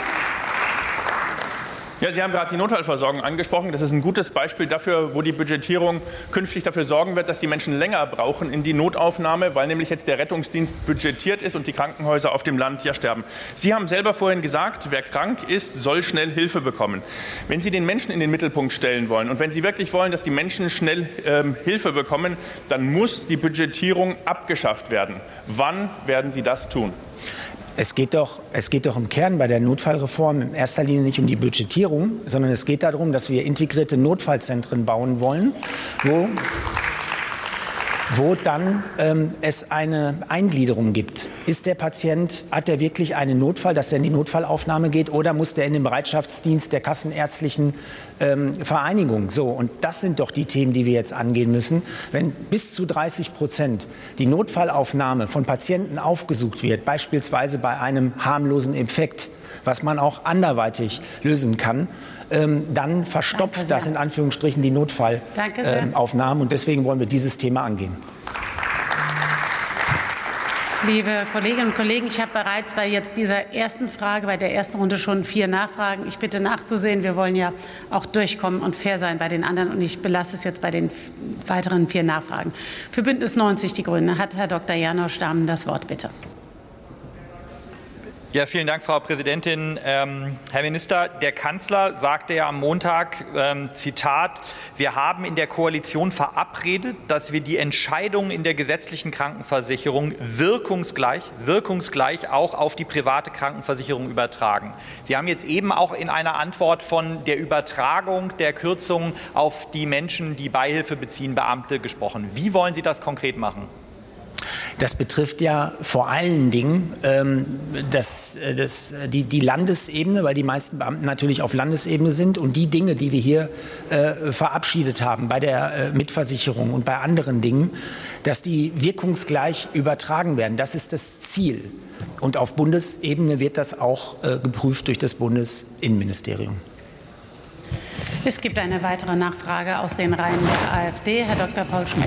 Ja, Sie haben gerade die Notfallversorgung angesprochen. Das ist ein gutes Beispiel dafür, wo die Budgetierung künftig dafür sorgen wird, dass die Menschen länger brauchen in die Notaufnahme, weil nämlich jetzt der Rettungsdienst budgetiert ist und die Krankenhäuser auf dem Land ja sterben. Sie haben selber vorhin gesagt, wer krank ist, soll schnell Hilfe bekommen. Wenn Sie den Menschen in den Mittelpunkt stellen wollen und wenn Sie wirklich wollen, dass die Menschen schnell ähm, Hilfe bekommen, dann muss die Budgetierung abgeschafft werden. Wann werden Sie das tun? Es geht doch, es geht doch im Kern bei der Notfallreform in erster Linie nicht um die Budgetierung, sondern es geht darum, dass wir integrierte Notfallzentren bauen wollen, wo, wo dann ähm, es eine Eingliederung gibt. Ist der Patient, hat er wirklich einen Notfall, dass er in die Notfallaufnahme geht, oder muss der in den Bereitschaftsdienst der kassenärztlichen ähm, Vereinigung? So, und das sind doch die Themen, die wir jetzt angehen müssen. Wenn bis zu dreißig Prozent die Notfallaufnahme von Patienten aufgesucht wird, beispielsweise bei einem harmlosen Infekt, was man auch anderweitig lösen kann, ähm, dann verstopft das in Anführungsstrichen die Notfallaufnahmen. Ähm, und deswegen wollen wir dieses Thema angehen. Liebe Kolleginnen und Kollegen, ich habe bereits bei jetzt dieser ersten Frage, bei der ersten Runde schon vier Nachfragen. Ich bitte nachzusehen. Wir wollen ja auch durchkommen und fair sein bei den anderen. Und ich belasse es jetzt bei den weiteren vier Nachfragen. Für Bündnis neunzig Die Grünen hat Herr Doktor Janosch Dahmen das Wort, bitte. Ja, vielen Dank, Frau Präsidentin. Ähm, Herr Minister, der Kanzler sagte ja am Montag, ähm, Zitat, wir haben in der Koalition verabredet, dass wir die Entscheidungen in der gesetzlichen Krankenversicherung wirkungsgleich, wirkungsgleich auch auf die private Krankenversicherung übertragen. Sie haben jetzt eben auch in einer Antwort von der Übertragung der Kürzungen auf die Menschen, die Beihilfe beziehen, Beamte, gesprochen. Wie wollen Sie das konkret machen? Das betrifft ja vor allen Dingen ähm, das, das, die, die Landesebene, weil die meisten Beamten natürlich auf Landesebene sind. Und die Dinge, die wir hier äh, verabschiedet haben bei der äh, Mitversicherung und bei anderen Dingen, dass die wirkungsgleich übertragen werden. Das ist das Ziel. Und auf Bundesebene wird das auch äh, geprüft durch das Bundesinnenministerium. Es gibt eine weitere Nachfrage aus den Reihen der AfD. Herr Doktor Paul Schmidt.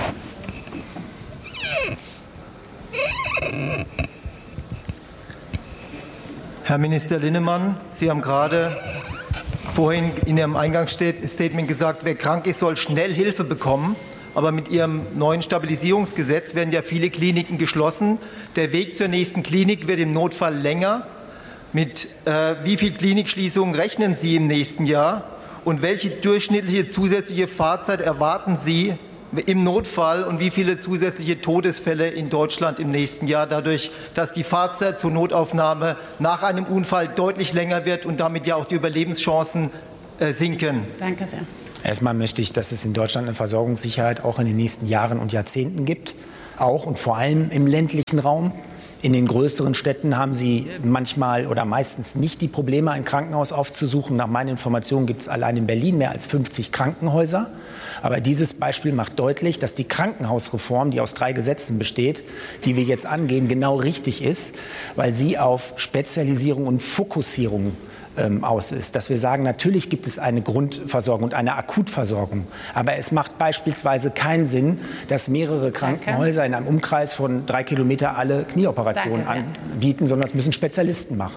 Herr Minister Linnemann, Sie haben gerade vorhin in Ihrem Eingangsstatement gesagt, wer krank ist, soll schnell Hilfe bekommen. Aber mit Ihrem neuen Stabilisierungsgesetz werden ja viele Kliniken geschlossen. Der Weg zur nächsten Klinik wird im Notfall länger. Mit äh, wie vielen Klinikschließungen rechnen Sie im nächsten Jahr? Und welche durchschnittliche zusätzliche Fahrzeit erwarten Sie im Notfall und wie viele zusätzliche Todesfälle in Deutschland im nächsten Jahr, dadurch, dass die Fahrzeit zur Notaufnahme nach einem Unfall deutlich länger wird und damit ja auch die Überlebenschancen äh, sinken? Danke sehr. Erstmal möchte ich, dass es in Deutschland eine Versorgungssicherheit auch in den nächsten Jahren und Jahrzehnten gibt, auch und vor allem im ländlichen Raum. In den größeren Städten haben Sie manchmal oder meistens nicht die Probleme, ein Krankenhaus aufzusuchen. Nach meinen Informationen gibt es allein in Berlin mehr als fünfzig Krankenhäuser. Aber dieses Beispiel macht deutlich, dass die Krankenhausreform, die aus drei Gesetzen besteht, die wir jetzt angehen, genau richtig ist, weil sie auf Spezialisierung und Fokussierung ähm, aus ist. Dass wir sagen, natürlich gibt es eine Grundversorgung und eine Akutversorgung. Aber es macht beispielsweise keinen Sinn, dass mehrere Krankenhäuser Danke. in einem Umkreis von drei Kilometer alle Knieoperationen anbieten, sondern das müssen Spezialisten machen.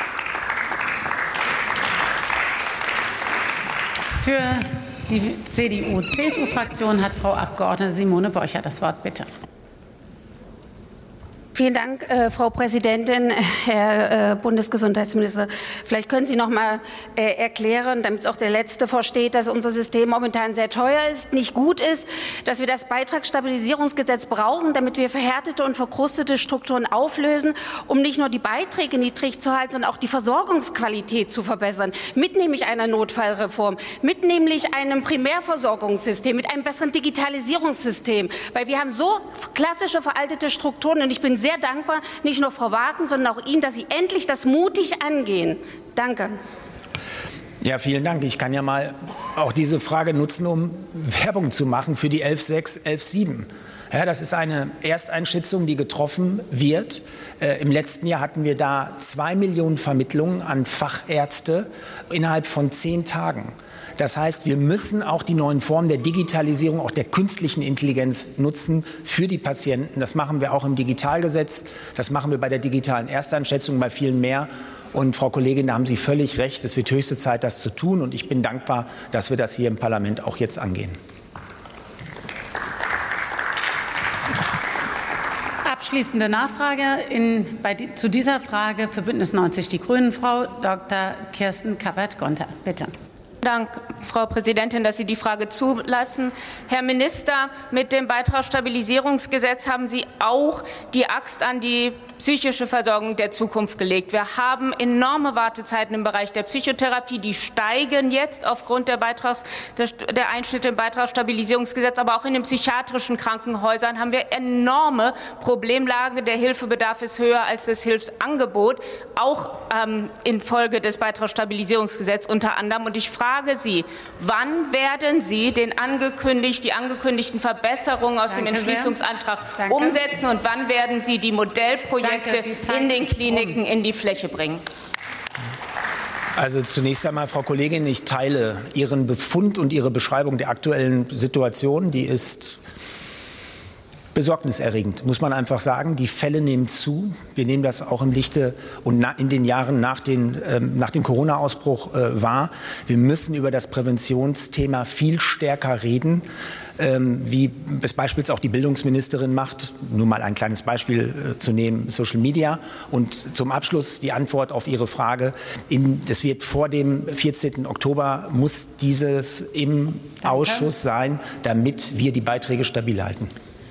Für die C D U-C S U-Fraktion hat Frau Abgeordnete Simone Borcher das Wort, bitte. Vielen Dank, äh, Frau Präsidentin, Herr äh, Bundesgesundheitsminister. Vielleicht können Sie noch mal äh, erklären, damit es auch der Letzte versteht, dass unser System momentan sehr teuer ist, nicht gut ist, dass wir das Beitragsstabilisierungsgesetz brauchen, damit wir verhärtete und verkrustete Strukturen auflösen, um nicht nur die Beiträge niedrig zu halten, sondern auch die Versorgungsqualität zu verbessern, mit nämlich einer Notfallreform, mit nämlich einem Primärversorgungssystem, mit einem besseren Digitalisierungssystem, weil wir haben so klassische veraltete Strukturen und ich bin sehr dankbar, nicht nur Frau Wagen, sondern auch Ihnen, dass Sie endlich das mutig angehen. Danke. Ja, vielen Dank. Ich kann ja mal auch diese Frage nutzen, um Werbung zu machen für die elf sechs, elf sieben. Ja, das ist eine Ersteinschätzung, die getroffen wird. Äh, Im letzten Jahr hatten wir da zwei Millionen Vermittlungen an Fachärzte innerhalb von zehn Tagen. Das heißt, wir müssen auch die neuen Formen der Digitalisierung, auch der künstlichen Intelligenz nutzen für die Patienten. Das machen wir auch im Digitalgesetz. Das machen wir bei der digitalen Ersteinschätzung, bei vielen mehr. Und Frau Kollegin, da haben Sie völlig recht. Es wird höchste Zeit, das zu tun. Und ich bin dankbar, dass wir das hier im Parlament auch jetzt angehen. Abschließende Nachfrage in, bei, zu dieser Frage für Bündnis neunzig Die Grünen, Frau Doktor Kirsten Kappert-Gonter. Bitte. Dank, Frau Präsidentin, dass Sie die Frage zulassen. Herr Minister, mit dem Beitragsstabilisierungsgesetz haben Sie auch die Axt an die psychische Versorgung der Zukunft gelegt. Wir haben enorme Wartezeiten im Bereich der Psychotherapie. Die steigen jetzt aufgrund der, Beitrags, der Einschnitte im Beitragsstabilisierungsgesetz. Aber auch in den psychiatrischen Krankenhäusern haben wir enorme Problemlagen. Der Hilfebedarf ist höher als das Hilfsangebot, auch ähm, infolge des Beitragsstabilisierungsgesetzes unter anderem. Und ich frage Sie, wann werden Sie den angekündigt, die angekündigten Verbesserungen aus Danke dem Entschließungsantrag umsetzen und wann werden Sie die Modellprojekte Danke, die in den Kliniken rum. in die Fläche bringen? Also zunächst einmal, Frau Kollegin, ich teile Ihren Befund und Ihre Beschreibung der aktuellen Situation. Die ist besorgniserregend, muss man einfach sagen. Die Fälle nehmen zu. Wir nehmen das auch im Lichte und in den Jahren nach, den, ähm, nach dem Corona-Ausbruch äh, wahr. Wir müssen über das Präventionsthema viel stärker reden, ähm, wie es beispielsweise auch die Bildungsministerin macht. Nur mal ein kleines Beispiel äh, zu nehmen, Social Media. Und zum Abschluss die Antwort auf Ihre Frage. In, das wird vor dem vierzehnten Oktober, muss dieses im Danke. Ausschuss sein, damit wir die Beiträge stabil halten.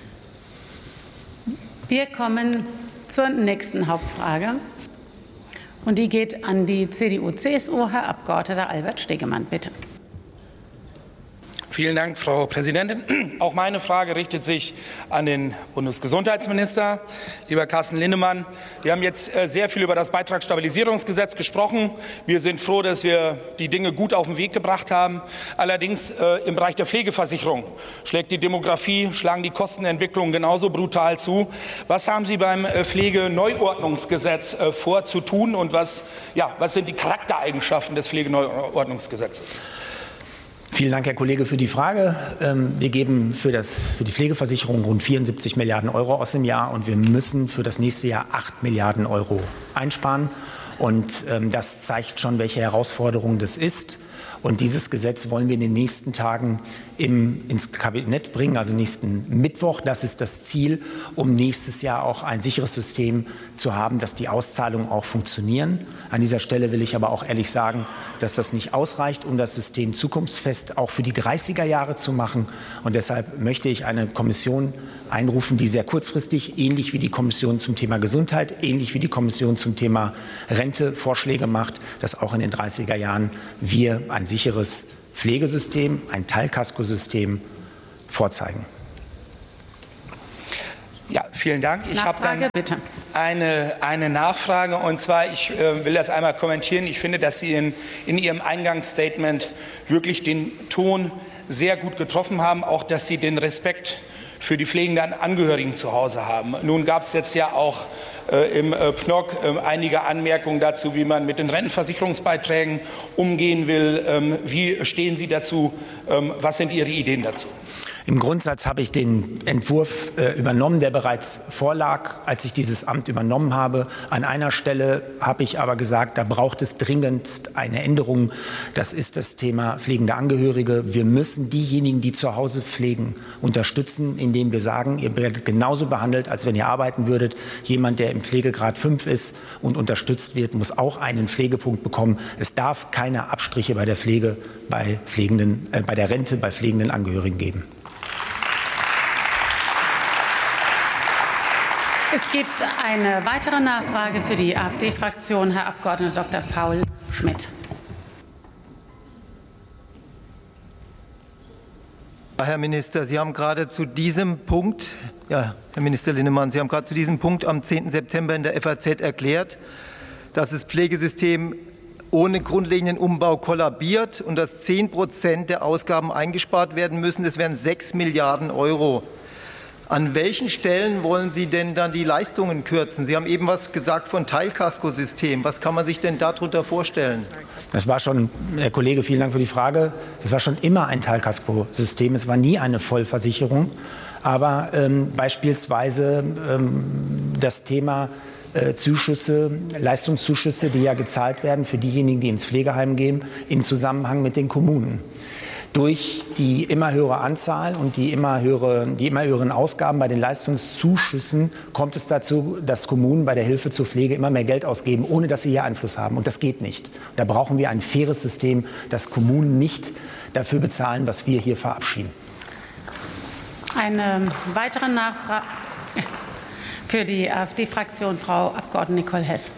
Wir kommen zur nächsten Hauptfrage. Und die geht an die C D U C S U. Herr Abgeordneter Albert Stegemann, bitte. Vielen Dank, Frau Präsidentin. Auch meine Frage richtet sich an den Bundesgesundheitsminister. Lieber Carsten Linnemann, wir haben jetzt sehr viel über das Beitragsstabilisierungsgesetz gesprochen. Wir sind froh, dass wir die Dinge gut auf den Weg gebracht haben. Allerdings äh, im Bereich der Pflegeversicherung schlägt die Demografie, schlagen die Kostenentwicklungen genauso brutal zu. Was haben Sie beim Pflegeneuordnungsgesetz äh, vor zu tun und was, ja, was sind die Charaktereigenschaften des Pflegeneuordnungsgesetzes? Vielen Dank, Herr Kollege, für die Frage. Wir geben für, das, für die Pflegeversicherung rund vierundsiebzig Milliarden Euro aus im Jahr und wir müssen für das nächste Jahr acht Milliarden Euro einsparen. Und das zeigt schon, welche Herausforderung das ist. Und dieses Gesetz wollen wir in den nächsten Tagen im, ins Kabinett bringen, also nächsten Mittwoch. Das ist das Ziel, um nächstes Jahr auch ein sicheres System zu haben, dass die Auszahlungen auch funktionieren. An dieser Stelle will ich aber auch ehrlich sagen, dass das nicht ausreicht, um das System zukunftsfest auch für die dreißiger Jahre zu machen. Und deshalb möchte ich eine Kommission einrufen, die sehr kurzfristig, ähnlich wie die Kommission zum Thema Gesundheit, ähnlich wie die Kommission zum Thema Rente Vorschläge macht, dass auch in den dreißiger Jahren wir ein sicheres Pflegesystem, ein Teilkaskosystem vorzeigen. Ja, vielen Dank. Ich habe dann bitte. Eine, eine Nachfrage, und zwar, ich äh, will das einmal kommentieren. Ich finde, dass Sie in, in Ihrem Eingangsstatement wirklich den Ton sehr gut getroffen haben, auch dass Sie den Respekt für die pflegenden Angehörigen zu Hause haben. Nun gab es jetzt ja auch äh, im äh, P N O C äh, einige Anmerkungen dazu, wie man mit den Rentenversicherungsbeiträgen umgehen will. Ähm, wie stehen Sie dazu? Ähm, was sind Ihre Ideen dazu? Im Grundsatz habe ich den Entwurf äh, übernommen, der bereits vorlag, als ich dieses Amt übernommen habe. An einer Stelle habe ich aber gesagt, da braucht es dringendst eine Änderung. Das ist das Thema pflegende Angehörige. Wir müssen diejenigen, die zu Hause pflegen, unterstützen, indem wir sagen, ihr werdet genauso behandelt, als wenn ihr arbeiten würdet. Jemand, der im Pflegegrad fünf ist und unterstützt wird, muss auch einen Pflegepunkt bekommen. Es darf keine Abstriche bei der Pflege, bei, pflegenden, äh, bei der Rente bei pflegenden Angehörigen geben. Es gibt eine weitere Nachfrage für die AfD-Fraktion, Herr Abgeordneter Doktor Paul Schmidt. Herr Minister, Sie haben gerade zu diesem Punkt, ja, Herr Minister Linnemann, Sie haben gerade zu diesem Punkt am zehnten September in der F A Z erklärt, dass das Pflegesystem ohne grundlegenden Umbau kollabiert und dass zehn Prozent der Ausgaben eingespart werden müssen. Das wären sechs Milliarden Euro. An welchen Stellen wollen Sie denn dann die Leistungen kürzen? Sie haben eben was gesagt von Teilkaskosystem. Was kann man sich denn darunter vorstellen? Das war schon, Herr Kollege, vielen Dank für die Frage. Das war schon immer ein Teilkaskosystem. Es war nie eine Vollversicherung. Aber ähm, beispielsweise ähm, das Thema äh, Zuschüsse, Leistungszuschüsse, die ja gezahlt werden für diejenigen, die ins Pflegeheim gehen, in Zusammenhang mit den Kommunen. Durch die immer höhere Anzahl und die immer, höhere, die immer höheren Ausgaben bei den Leistungszuschüssen kommt es dazu, dass Kommunen bei der Hilfe zur Pflege immer mehr Geld ausgeben, ohne dass sie hier Einfluss haben. Und das geht nicht. Da brauchen wir ein faires System, dass Kommunen nicht dafür bezahlen, was wir hier verabschieden. Eine weitere Nachfrage für die AfD-Fraktion, Frau Abgeordnete Nicole Hess.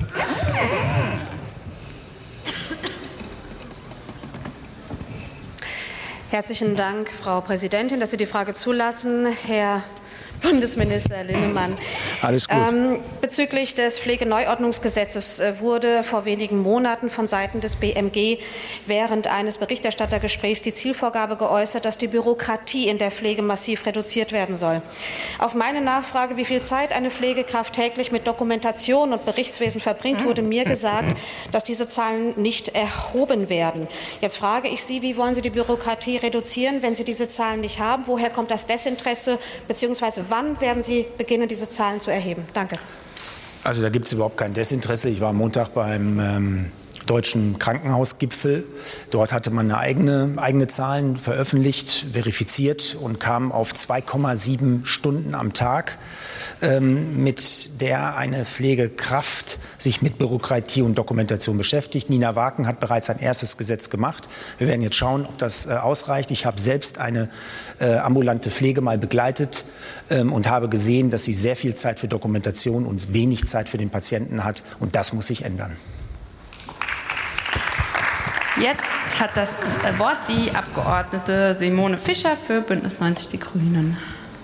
Herzlichen Dank, Frau Präsidentin, dass Sie die Frage zulassen. Herr Bundesminister Linnemann. Alles gut. Ähm, bezüglich des Pflegeneuordnungsgesetzes äh, wurde vor wenigen Monaten von Seiten des B M G während eines Berichterstattergesprächs die Zielvorgabe geäußert, dass die Bürokratie in der Pflege massiv reduziert werden soll. Auf meine Nachfrage, wie viel Zeit eine Pflegekraft täglich mit Dokumentation und Berichtswesen verbringt, wurde mir gesagt, dass diese Zahlen nicht erhoben werden. Jetzt frage ich Sie, wie wollen Sie die Bürokratie reduzieren, wenn Sie diese Zahlen nicht haben? Woher kommt das Desinteresse, beziehungsweise wann werden Sie beginnen, diese Zahlen zu erheben? Danke. Also da gibt es überhaupt kein Desinteresse. Ich war am Montag beim ähm, Deutschen Krankenhausgipfel. Dort hatte man eine eigene, eigene Zahlen veröffentlicht, verifiziert und kam auf zwei Komma sieben Stunden am Tag, ähm, mit der eine Pflegekraft sich mit Bürokratie und Dokumentation beschäftigt. Nina Waken hat bereits ein erstes Gesetz gemacht. Wir werden jetzt schauen, ob das äh, ausreicht. Ich habe selbst eine äh, ambulante Pflege mal begleitet ähm, und habe gesehen, dass sie sehr viel Zeit für Dokumentation und wenig Zeit für den Patienten hat. Und das muss sich ändern. Jetzt hat das Wort die Abgeordnete Simone Fischer für Bündnis neunzig Die Grünen.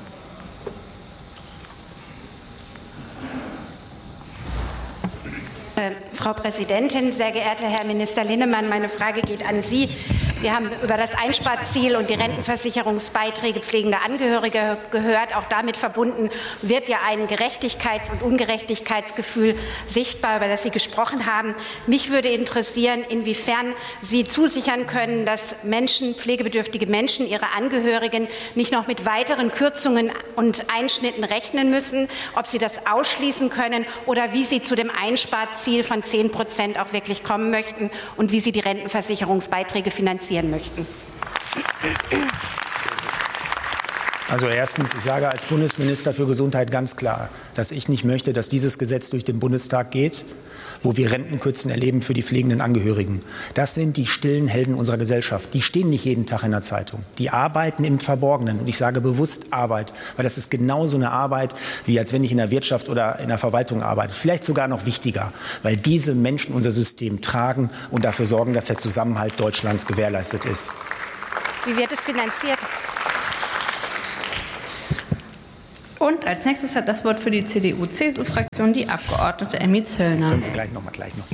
Äh, Frau Präsidentin, sehr geehrter Herr Minister Linnemann, meine Frage geht an Sie. Wir haben über das Einsparziel und die Rentenversicherungsbeiträge pflegender Angehörige gehört. Auch damit verbunden wird ja ein Gerechtigkeits- und Ungerechtigkeitsgefühl sichtbar, über das Sie gesprochen haben. Mich würde interessieren, inwiefern Sie zusichern können, dass Menschen, pflegebedürftige Menschen, ihre Angehörigen nicht noch mit weiteren Kürzungen und Einschnitten rechnen müssen, ob Sie das ausschließen können oder wie Sie zu dem Einsparziel von zehn Prozent auch wirklich kommen möchten und wie Sie die Rentenversicherungsbeiträge finanzieren möchten. Also erstens, ich sage als Bundesminister für Gesundheit ganz klar, dass ich nicht möchte, dass dieses Gesetz durch den Bundestag geht, wo wir Rentenkürzen erleben für die pflegenden Angehörigen. Das sind die stillen Helden unserer Gesellschaft. Die stehen nicht jeden Tag in der Zeitung. Die arbeiten im Verborgenen. Und ich sage bewusst Arbeit, weil das ist genauso eine Arbeit, wie als wenn ich in der Wirtschaft oder in der Verwaltung arbeite. Vielleicht sogar noch wichtiger, weil diese Menschen unser System tragen und dafür sorgen, dass der Zusammenhalt Deutschlands gewährleistet ist. Wie wird es finanziert? Und als nächstes hat das Wort für die C D U C S U-Fraktion die Abgeordnete Emmy Zöllner. Können Sie gleich noch mal gleich noch.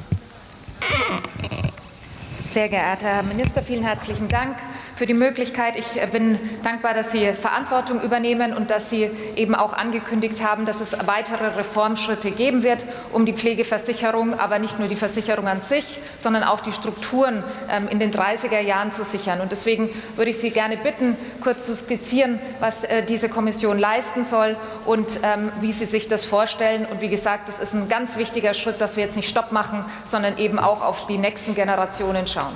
Sehr geehrter Herr Minister, vielen herzlichen Dank für die Möglichkeit. Ich bin dankbar, dass Sie Verantwortung übernehmen und dass Sie eben auch angekündigt haben, dass es weitere Reformschritte geben wird, um die Pflegeversicherung, aber nicht nur die Versicherung an sich, sondern auch die Strukturen in den dreißiger Jahren zu sichern. Und deswegen würde ich Sie gerne bitten, kurz zu skizzieren, was diese Kommission leisten soll und wie Sie sich das vorstellen. Und wie gesagt, es ist ein ganz wichtiger Schritt, dass wir jetzt nicht Stopp machen, sondern eben auch auf die nächsten Generationen schauen.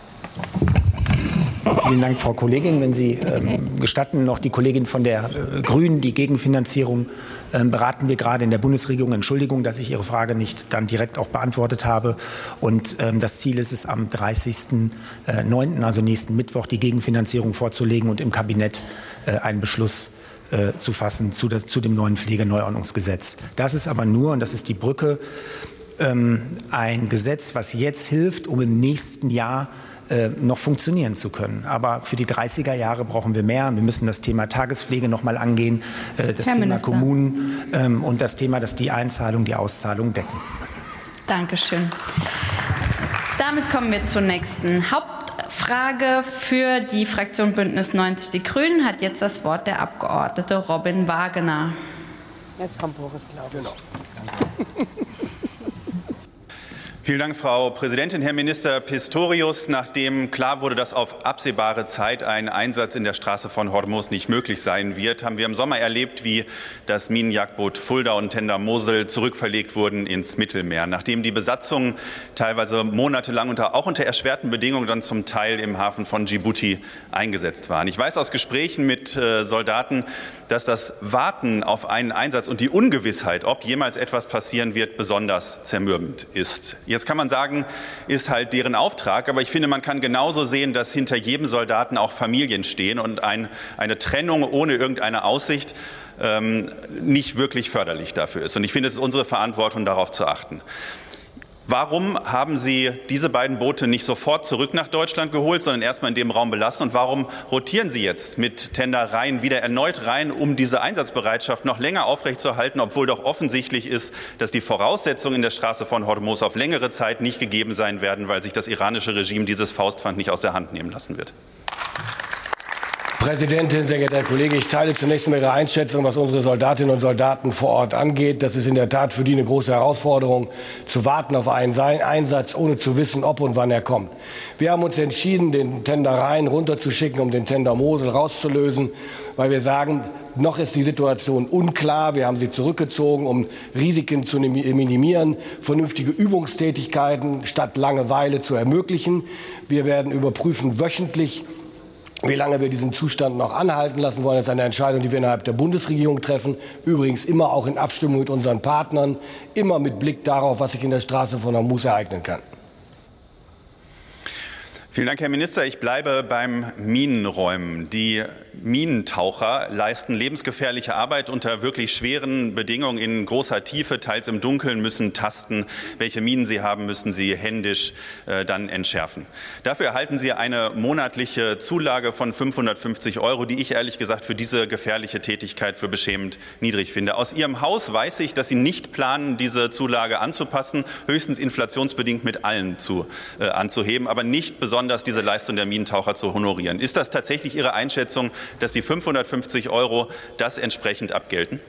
Vielen Dank, Frau Kollegin. Wenn Sie ähm, gestatten, noch die Kollegin von der äh, Grünen, die Gegenfinanzierung ähm, beraten wir gerade in der Bundesregierung. Entschuldigung, dass ich Ihre Frage nicht dann direkt auch beantwortet habe. Und ähm, das Ziel ist es, am dreißigsten neunten, also nächsten Mittwoch, die Gegenfinanzierung vorzulegen und im Kabinett äh, einen Beschluss äh, zu fassen zu, das, zu dem neuen Pflegeneuordnungsgesetz. Das ist aber nur, und das ist die Brücke, ähm, ein Gesetz, was jetzt hilft, um im nächsten Jahr noch funktionieren zu können. Aber für die dreißiger Jahre brauchen wir mehr. Wir müssen das Thema Tagespflege noch mal angehen, das Herr Thema Minister. Kommunen und das Thema, dass die Einzahlung, die Auszahlung decken. Dankeschön. Damit kommen wir zur nächsten Hauptfrage. Für die Fraktion Bündnis neunzig Die Grünen hat jetzt das Wort der Abgeordnete Robin Wagener. Jetzt kommt Boris Klaus. Genau. Vielen Dank, Frau Präsidentin. Herr Minister Pistorius, nachdem klar wurde, dass auf absehbare Zeit ein Einsatz in der Straße von Hormuz nicht möglich sein wird, haben wir im Sommer erlebt, wie das Minenjagdboot Fulda und Tender Mosel zurückverlegt wurden ins Mittelmeer. Nachdem die Besatzungen teilweise monatelang unter, auch unter erschwerten Bedingungen dann zum Teil im Hafen von Djibouti eingesetzt waren. Ich weiß aus Gesprächen mit äh, Soldaten, dass das Warten auf einen Einsatz und die Ungewissheit, ob jemals etwas passieren wird, besonders zermürbend ist. Jetzt kann man sagen, ist halt deren Auftrag. Aber ich finde, man kann genauso sehen, dass hinter jedem Soldaten auch Familien stehen und ein, eine Trennung ohne irgendeine Aussicht ähm, nicht wirklich förderlich dafür ist. Und ich finde, es ist unsere Verantwortung, darauf zu achten. Warum haben Sie diese beiden Boote nicht sofort zurück nach Deutschland geholt, sondern erstmal in dem Raum belassen? Und warum rotieren Sie jetzt mit Tender Rhein wieder erneut rein, um diese Einsatzbereitschaft noch länger aufrechtzuerhalten, obwohl doch offensichtlich ist, dass die Voraussetzungen in der Straße von Hormuz auf längere Zeit nicht gegeben sein werden, weil sich das iranische Regime dieses Faustpfand nicht aus der Hand nehmen lassen wird? Präsidentin, sehr geehrter Herr Kollege, ich teile zunächst mal Ihre Einschätzung, was unsere Soldatinnen und Soldaten vor Ort angeht. Das ist in der Tat für die eine große Herausforderung, zu warten auf einen Einsatz, ohne zu wissen, ob und wann er kommt. Wir haben uns entschieden, den Tender Rhein runterzuschicken, um den Tender Mosel rauszulösen, weil wir sagen, noch ist die Situation unklar. Wir haben sie zurückgezogen, um Risiken zu minimieren, vernünftige Übungstätigkeiten statt Langeweile zu ermöglichen. Wir werden überprüfen wöchentlich, wie lange wir diesen Zustand noch anhalten lassen wollen. Das ist eine Entscheidung, die wir innerhalb der Bundesregierung treffen. Übrigens immer auch in Abstimmung mit unseren Partnern, immer mit Blick darauf, was sich in der Straße von Hormuz ereignen kann. Vielen Dank, Herr Minister. Ich bleibe beim Minenräumen. Die Minentaucher leisten lebensgefährliche Arbeit unter wirklich schweren Bedingungen in großer Tiefe, teils im Dunkeln, müssen tasten, welche Minen sie haben, müssen sie händisch äh, dann entschärfen. Dafür erhalten sie eine monatliche Zulage von fünfhundertfünfzig Euro, die ich ehrlich gesagt für diese gefährliche Tätigkeit für beschämend niedrig finde. Aus Ihrem Haus weiß ich, dass Sie nicht planen, diese Zulage anzupassen, höchstens inflationsbedingt mit allen zu, äh, anzuheben, aber nicht besonders Besonders diese Leistung der Minentaucher zu honorieren. Ist das tatsächlich Ihre Einschätzung, dass die fünfhundertfünfzig Euro das entsprechend abgelten?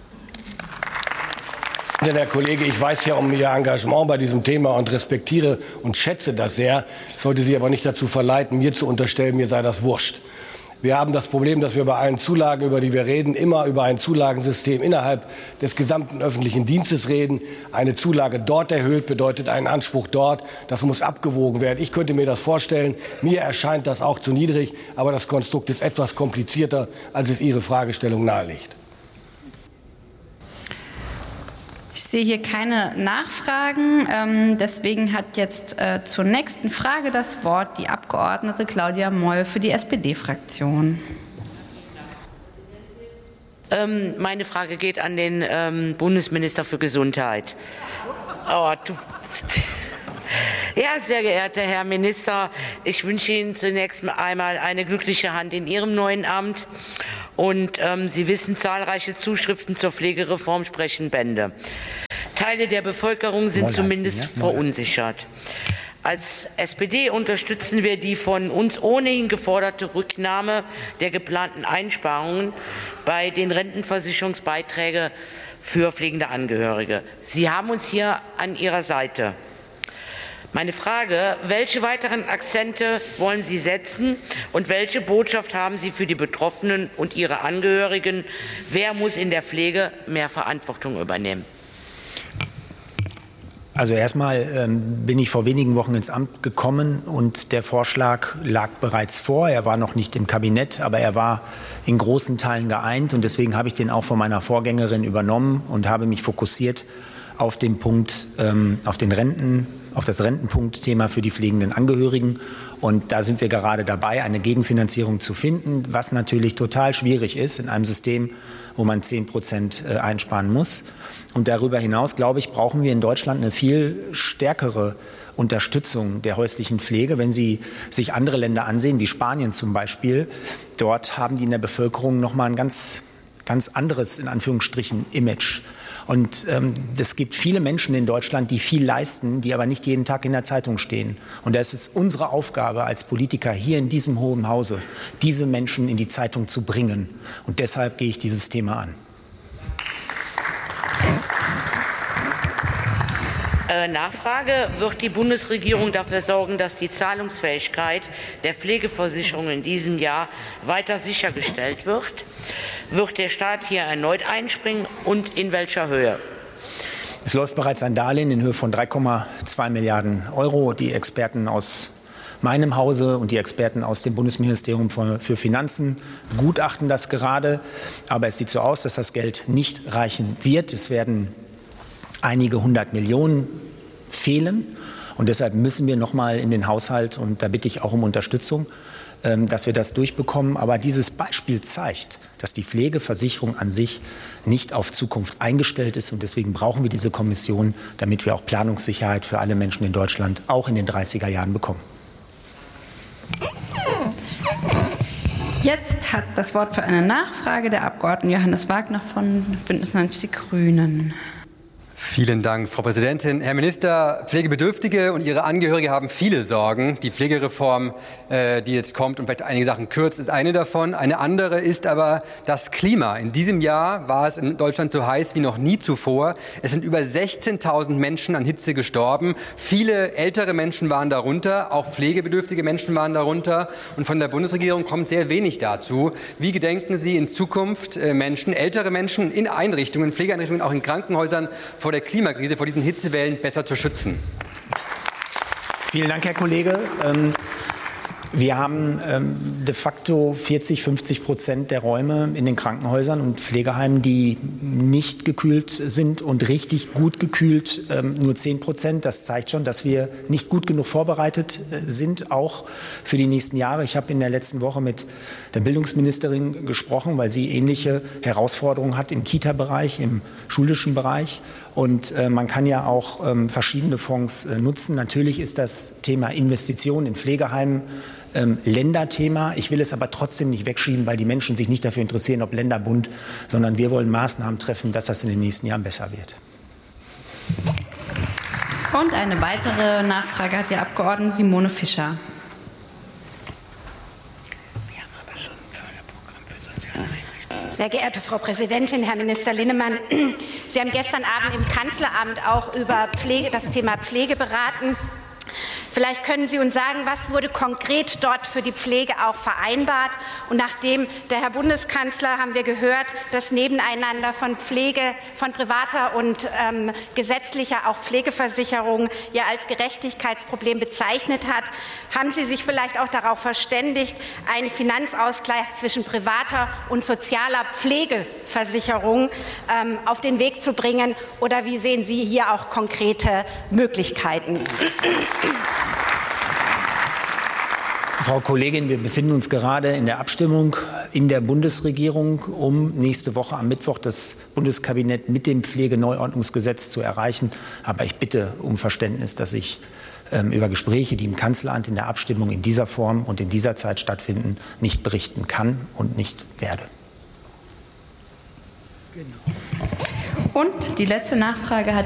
Herr Kollege, ich weiß ja um Ihr Engagement bei diesem Thema und respektiere und schätze das sehr. Ich sollte Sie aber nicht dazu verleiten, mir zu unterstellen, mir sei das wurscht. Wir haben das Problem, dass wir bei allen Zulagen, über die wir reden, immer über ein Zulagensystem innerhalb des gesamten öffentlichen Dienstes reden. Eine Zulage dort erhöht bedeutet einen Anspruch dort. Das muss abgewogen werden. Ich könnte mir das vorstellen. Mir erscheint das auch zu niedrig. Aber das Konstrukt ist etwas komplizierter, als es Ihre Fragestellung nahelegt. Ich sehe hier keine Nachfragen. Ähm, deswegen hat jetzt äh, zur nächsten Frage das Wort die Abgeordnete Claudia Moll für die S P D-Fraktion. Ähm, meine Frage geht an den ähm, Bundesminister für Gesundheit. Oh, du. Ja, sehr geehrter Herr Minister, ich wünsche Ihnen zunächst einmal eine glückliche Hand in Ihrem neuen Amt. Und ähm, Sie wissen, zahlreiche Zuschriften zur Pflegereform sprechen Bände. Teile der Bevölkerung sind zumindest verunsichert. Als S P D unterstützen wir die von uns ohnehin geforderte Rücknahme der geplanten Einsparungen bei den Rentenversicherungsbeiträgen für pflegende Angehörige. Sie haben uns hier an Ihrer Seite. Meine Frage, welche weiteren Akzente wollen Sie setzen und welche Botschaft haben Sie für die Betroffenen und ihre Angehörigen? Wer muss in der Pflege mehr Verantwortung übernehmen? Also erstmal ähm, bin ich vor wenigen Wochen ins Amt gekommen und der Vorschlag lag bereits vor. Er war noch nicht im Kabinett, aber er war in großen Teilen geeint und deswegen habe ich den auch von meiner Vorgängerin übernommen und habe mich fokussiert auf den Punkt, ähm, auf den Renten, auf das Rentenpunktthema für die pflegenden Angehörigen. Und da sind wir gerade dabei, eine Gegenfinanzierung zu finden, was natürlich total schwierig ist in einem System, wo man zehn Prozent einsparen muss. Und darüber hinaus, glaube ich, brauchen wir in Deutschland eine viel stärkere Unterstützung der häuslichen Pflege. Wenn Sie sich andere Länder ansehen, wie Spanien zum Beispiel, dort haben die in der Bevölkerung noch mal ein ganz, ganz anderes, in Anführungsstrichen, Image. Und ähm, es gibt viele Menschen in Deutschland, die viel leisten, die aber nicht jeden Tag in der Zeitung stehen. Und da ist es unsere Aufgabe als Politiker hier in diesem Hohen Hause, diese Menschen in die Zeitung zu bringen. Und deshalb gehe ich dieses Thema an. Äh, Nachfrage, wird die Bundesregierung dafür sorgen, dass die Zahlungsfähigkeit der Pflegeversicherung in diesem Jahr weiter sichergestellt wird? Wird der Staat hier erneut einspringen und in welcher Höhe? Es läuft bereits ein Darlehen in Höhe von drei Komma zwei Milliarden Euro. Die Experten aus meinem Hause und die Experten aus dem Bundesministerium für Finanzen gutachten das gerade. Aber es sieht so aus, dass das Geld nicht reichen wird. Es werden einige hundert Millionen fehlen. Und deshalb müssen wir noch mal in den Haushalt, und da bitte ich auch um Unterstützung, dass wir das durchbekommen. Aber dieses Beispiel zeigt, dass die Pflegeversicherung an sich nicht auf Zukunft eingestellt ist. Und deswegen brauchen wir diese Kommission, damit wir auch Planungssicherheit für alle Menschen in Deutschland auch in den dreißiger Jahren bekommen. Jetzt hat das Wort für eine Nachfrage der Abgeordnete Johannes Wagner von Bündnis neunzig Die Grünen. Vielen Dank, Frau Präsidentin. Herr Minister, Pflegebedürftige und ihre Angehörige haben viele Sorgen. Die Pflegereform, äh, die jetzt kommt und vielleicht einige Sachen kürzt, ist eine davon. Eine andere ist aber das Klima. In diesem Jahr war es in Deutschland so heiß wie noch nie zuvor. Es sind über sechzehntausend Menschen an Hitze gestorben. Viele ältere Menschen waren darunter, auch pflegebedürftige Menschen waren darunter. Und von der Bundesregierung kommt sehr wenig dazu. Wie gedenken Sie in Zukunft äh, Menschen, ältere Menschen in Einrichtungen, Pflegeeinrichtungen, auch in Krankenhäusern, vor der Klimakrise, vor diesen Hitzewellen besser zu schützen? Vielen Dank, Herr Kollege. Wir haben ähm, de facto vierzig, fünfzig Prozent der Räume in den Krankenhäusern und Pflegeheimen, die nicht gekühlt sind und richtig gut gekühlt, ähm, nur zehn Prozent. Das zeigt schon, dass wir nicht gut genug vorbereitet äh, sind, auch für die nächsten Jahre. Ich habe in der letzten Woche mit der Bildungsministerin gesprochen, weil sie ähnliche Herausforderungen hat im Kita-Bereich, im schulischen Bereich. Und äh, man kann ja auch ähm, verschiedene Fonds äh, nutzen. Natürlich ist das Thema Investitionen in Pflegeheimen ähm, Länderthema. Ich will es aber trotzdem nicht wegschieben, weil die Menschen sich nicht dafür interessieren, ob Länder, Bund, sondern wir wollen Maßnahmen treffen, dass das in den nächsten Jahren besser wird. Und eine weitere Nachfrage hat die Abgeordnete Simone Fischer. Sehr geehrte Frau Präsidentin, Herr Minister Linnemann, Sie haben gestern Abend im Kanzleramt auch über Pflege, das Thema Pflege beraten. Vielleicht können Sie uns sagen, was wurde konkret dort für die Pflege auch vereinbart? Und nachdem der Herr Bundeskanzler, haben wir gehört, das Nebeneinander von Pflege, von privater und ähm, gesetzlicher auch Pflegeversicherung ja als Gerechtigkeitsproblem bezeichnet hat, haben Sie sich vielleicht auch darauf verständigt, einen Finanzausgleich zwischen privater und sozialer Pflegeversicherung ähm, auf den Weg zu bringen? Oder wie sehen Sie hier auch konkrete Möglichkeiten? Frau Kollegin, wir befinden uns gerade in der Abstimmung in der Bundesregierung, um nächste Woche am Mittwoch das Bundeskabinett mit dem Pflegeneuordnungsgesetz zu erreichen. Aber ich bitte um Verständnis, dass ich ähm, über Gespräche, die im Kanzleramt in der Abstimmung in dieser Form und in dieser Zeit stattfinden, nicht berichten kann und nicht werde. Und die letzte Nachfrage hat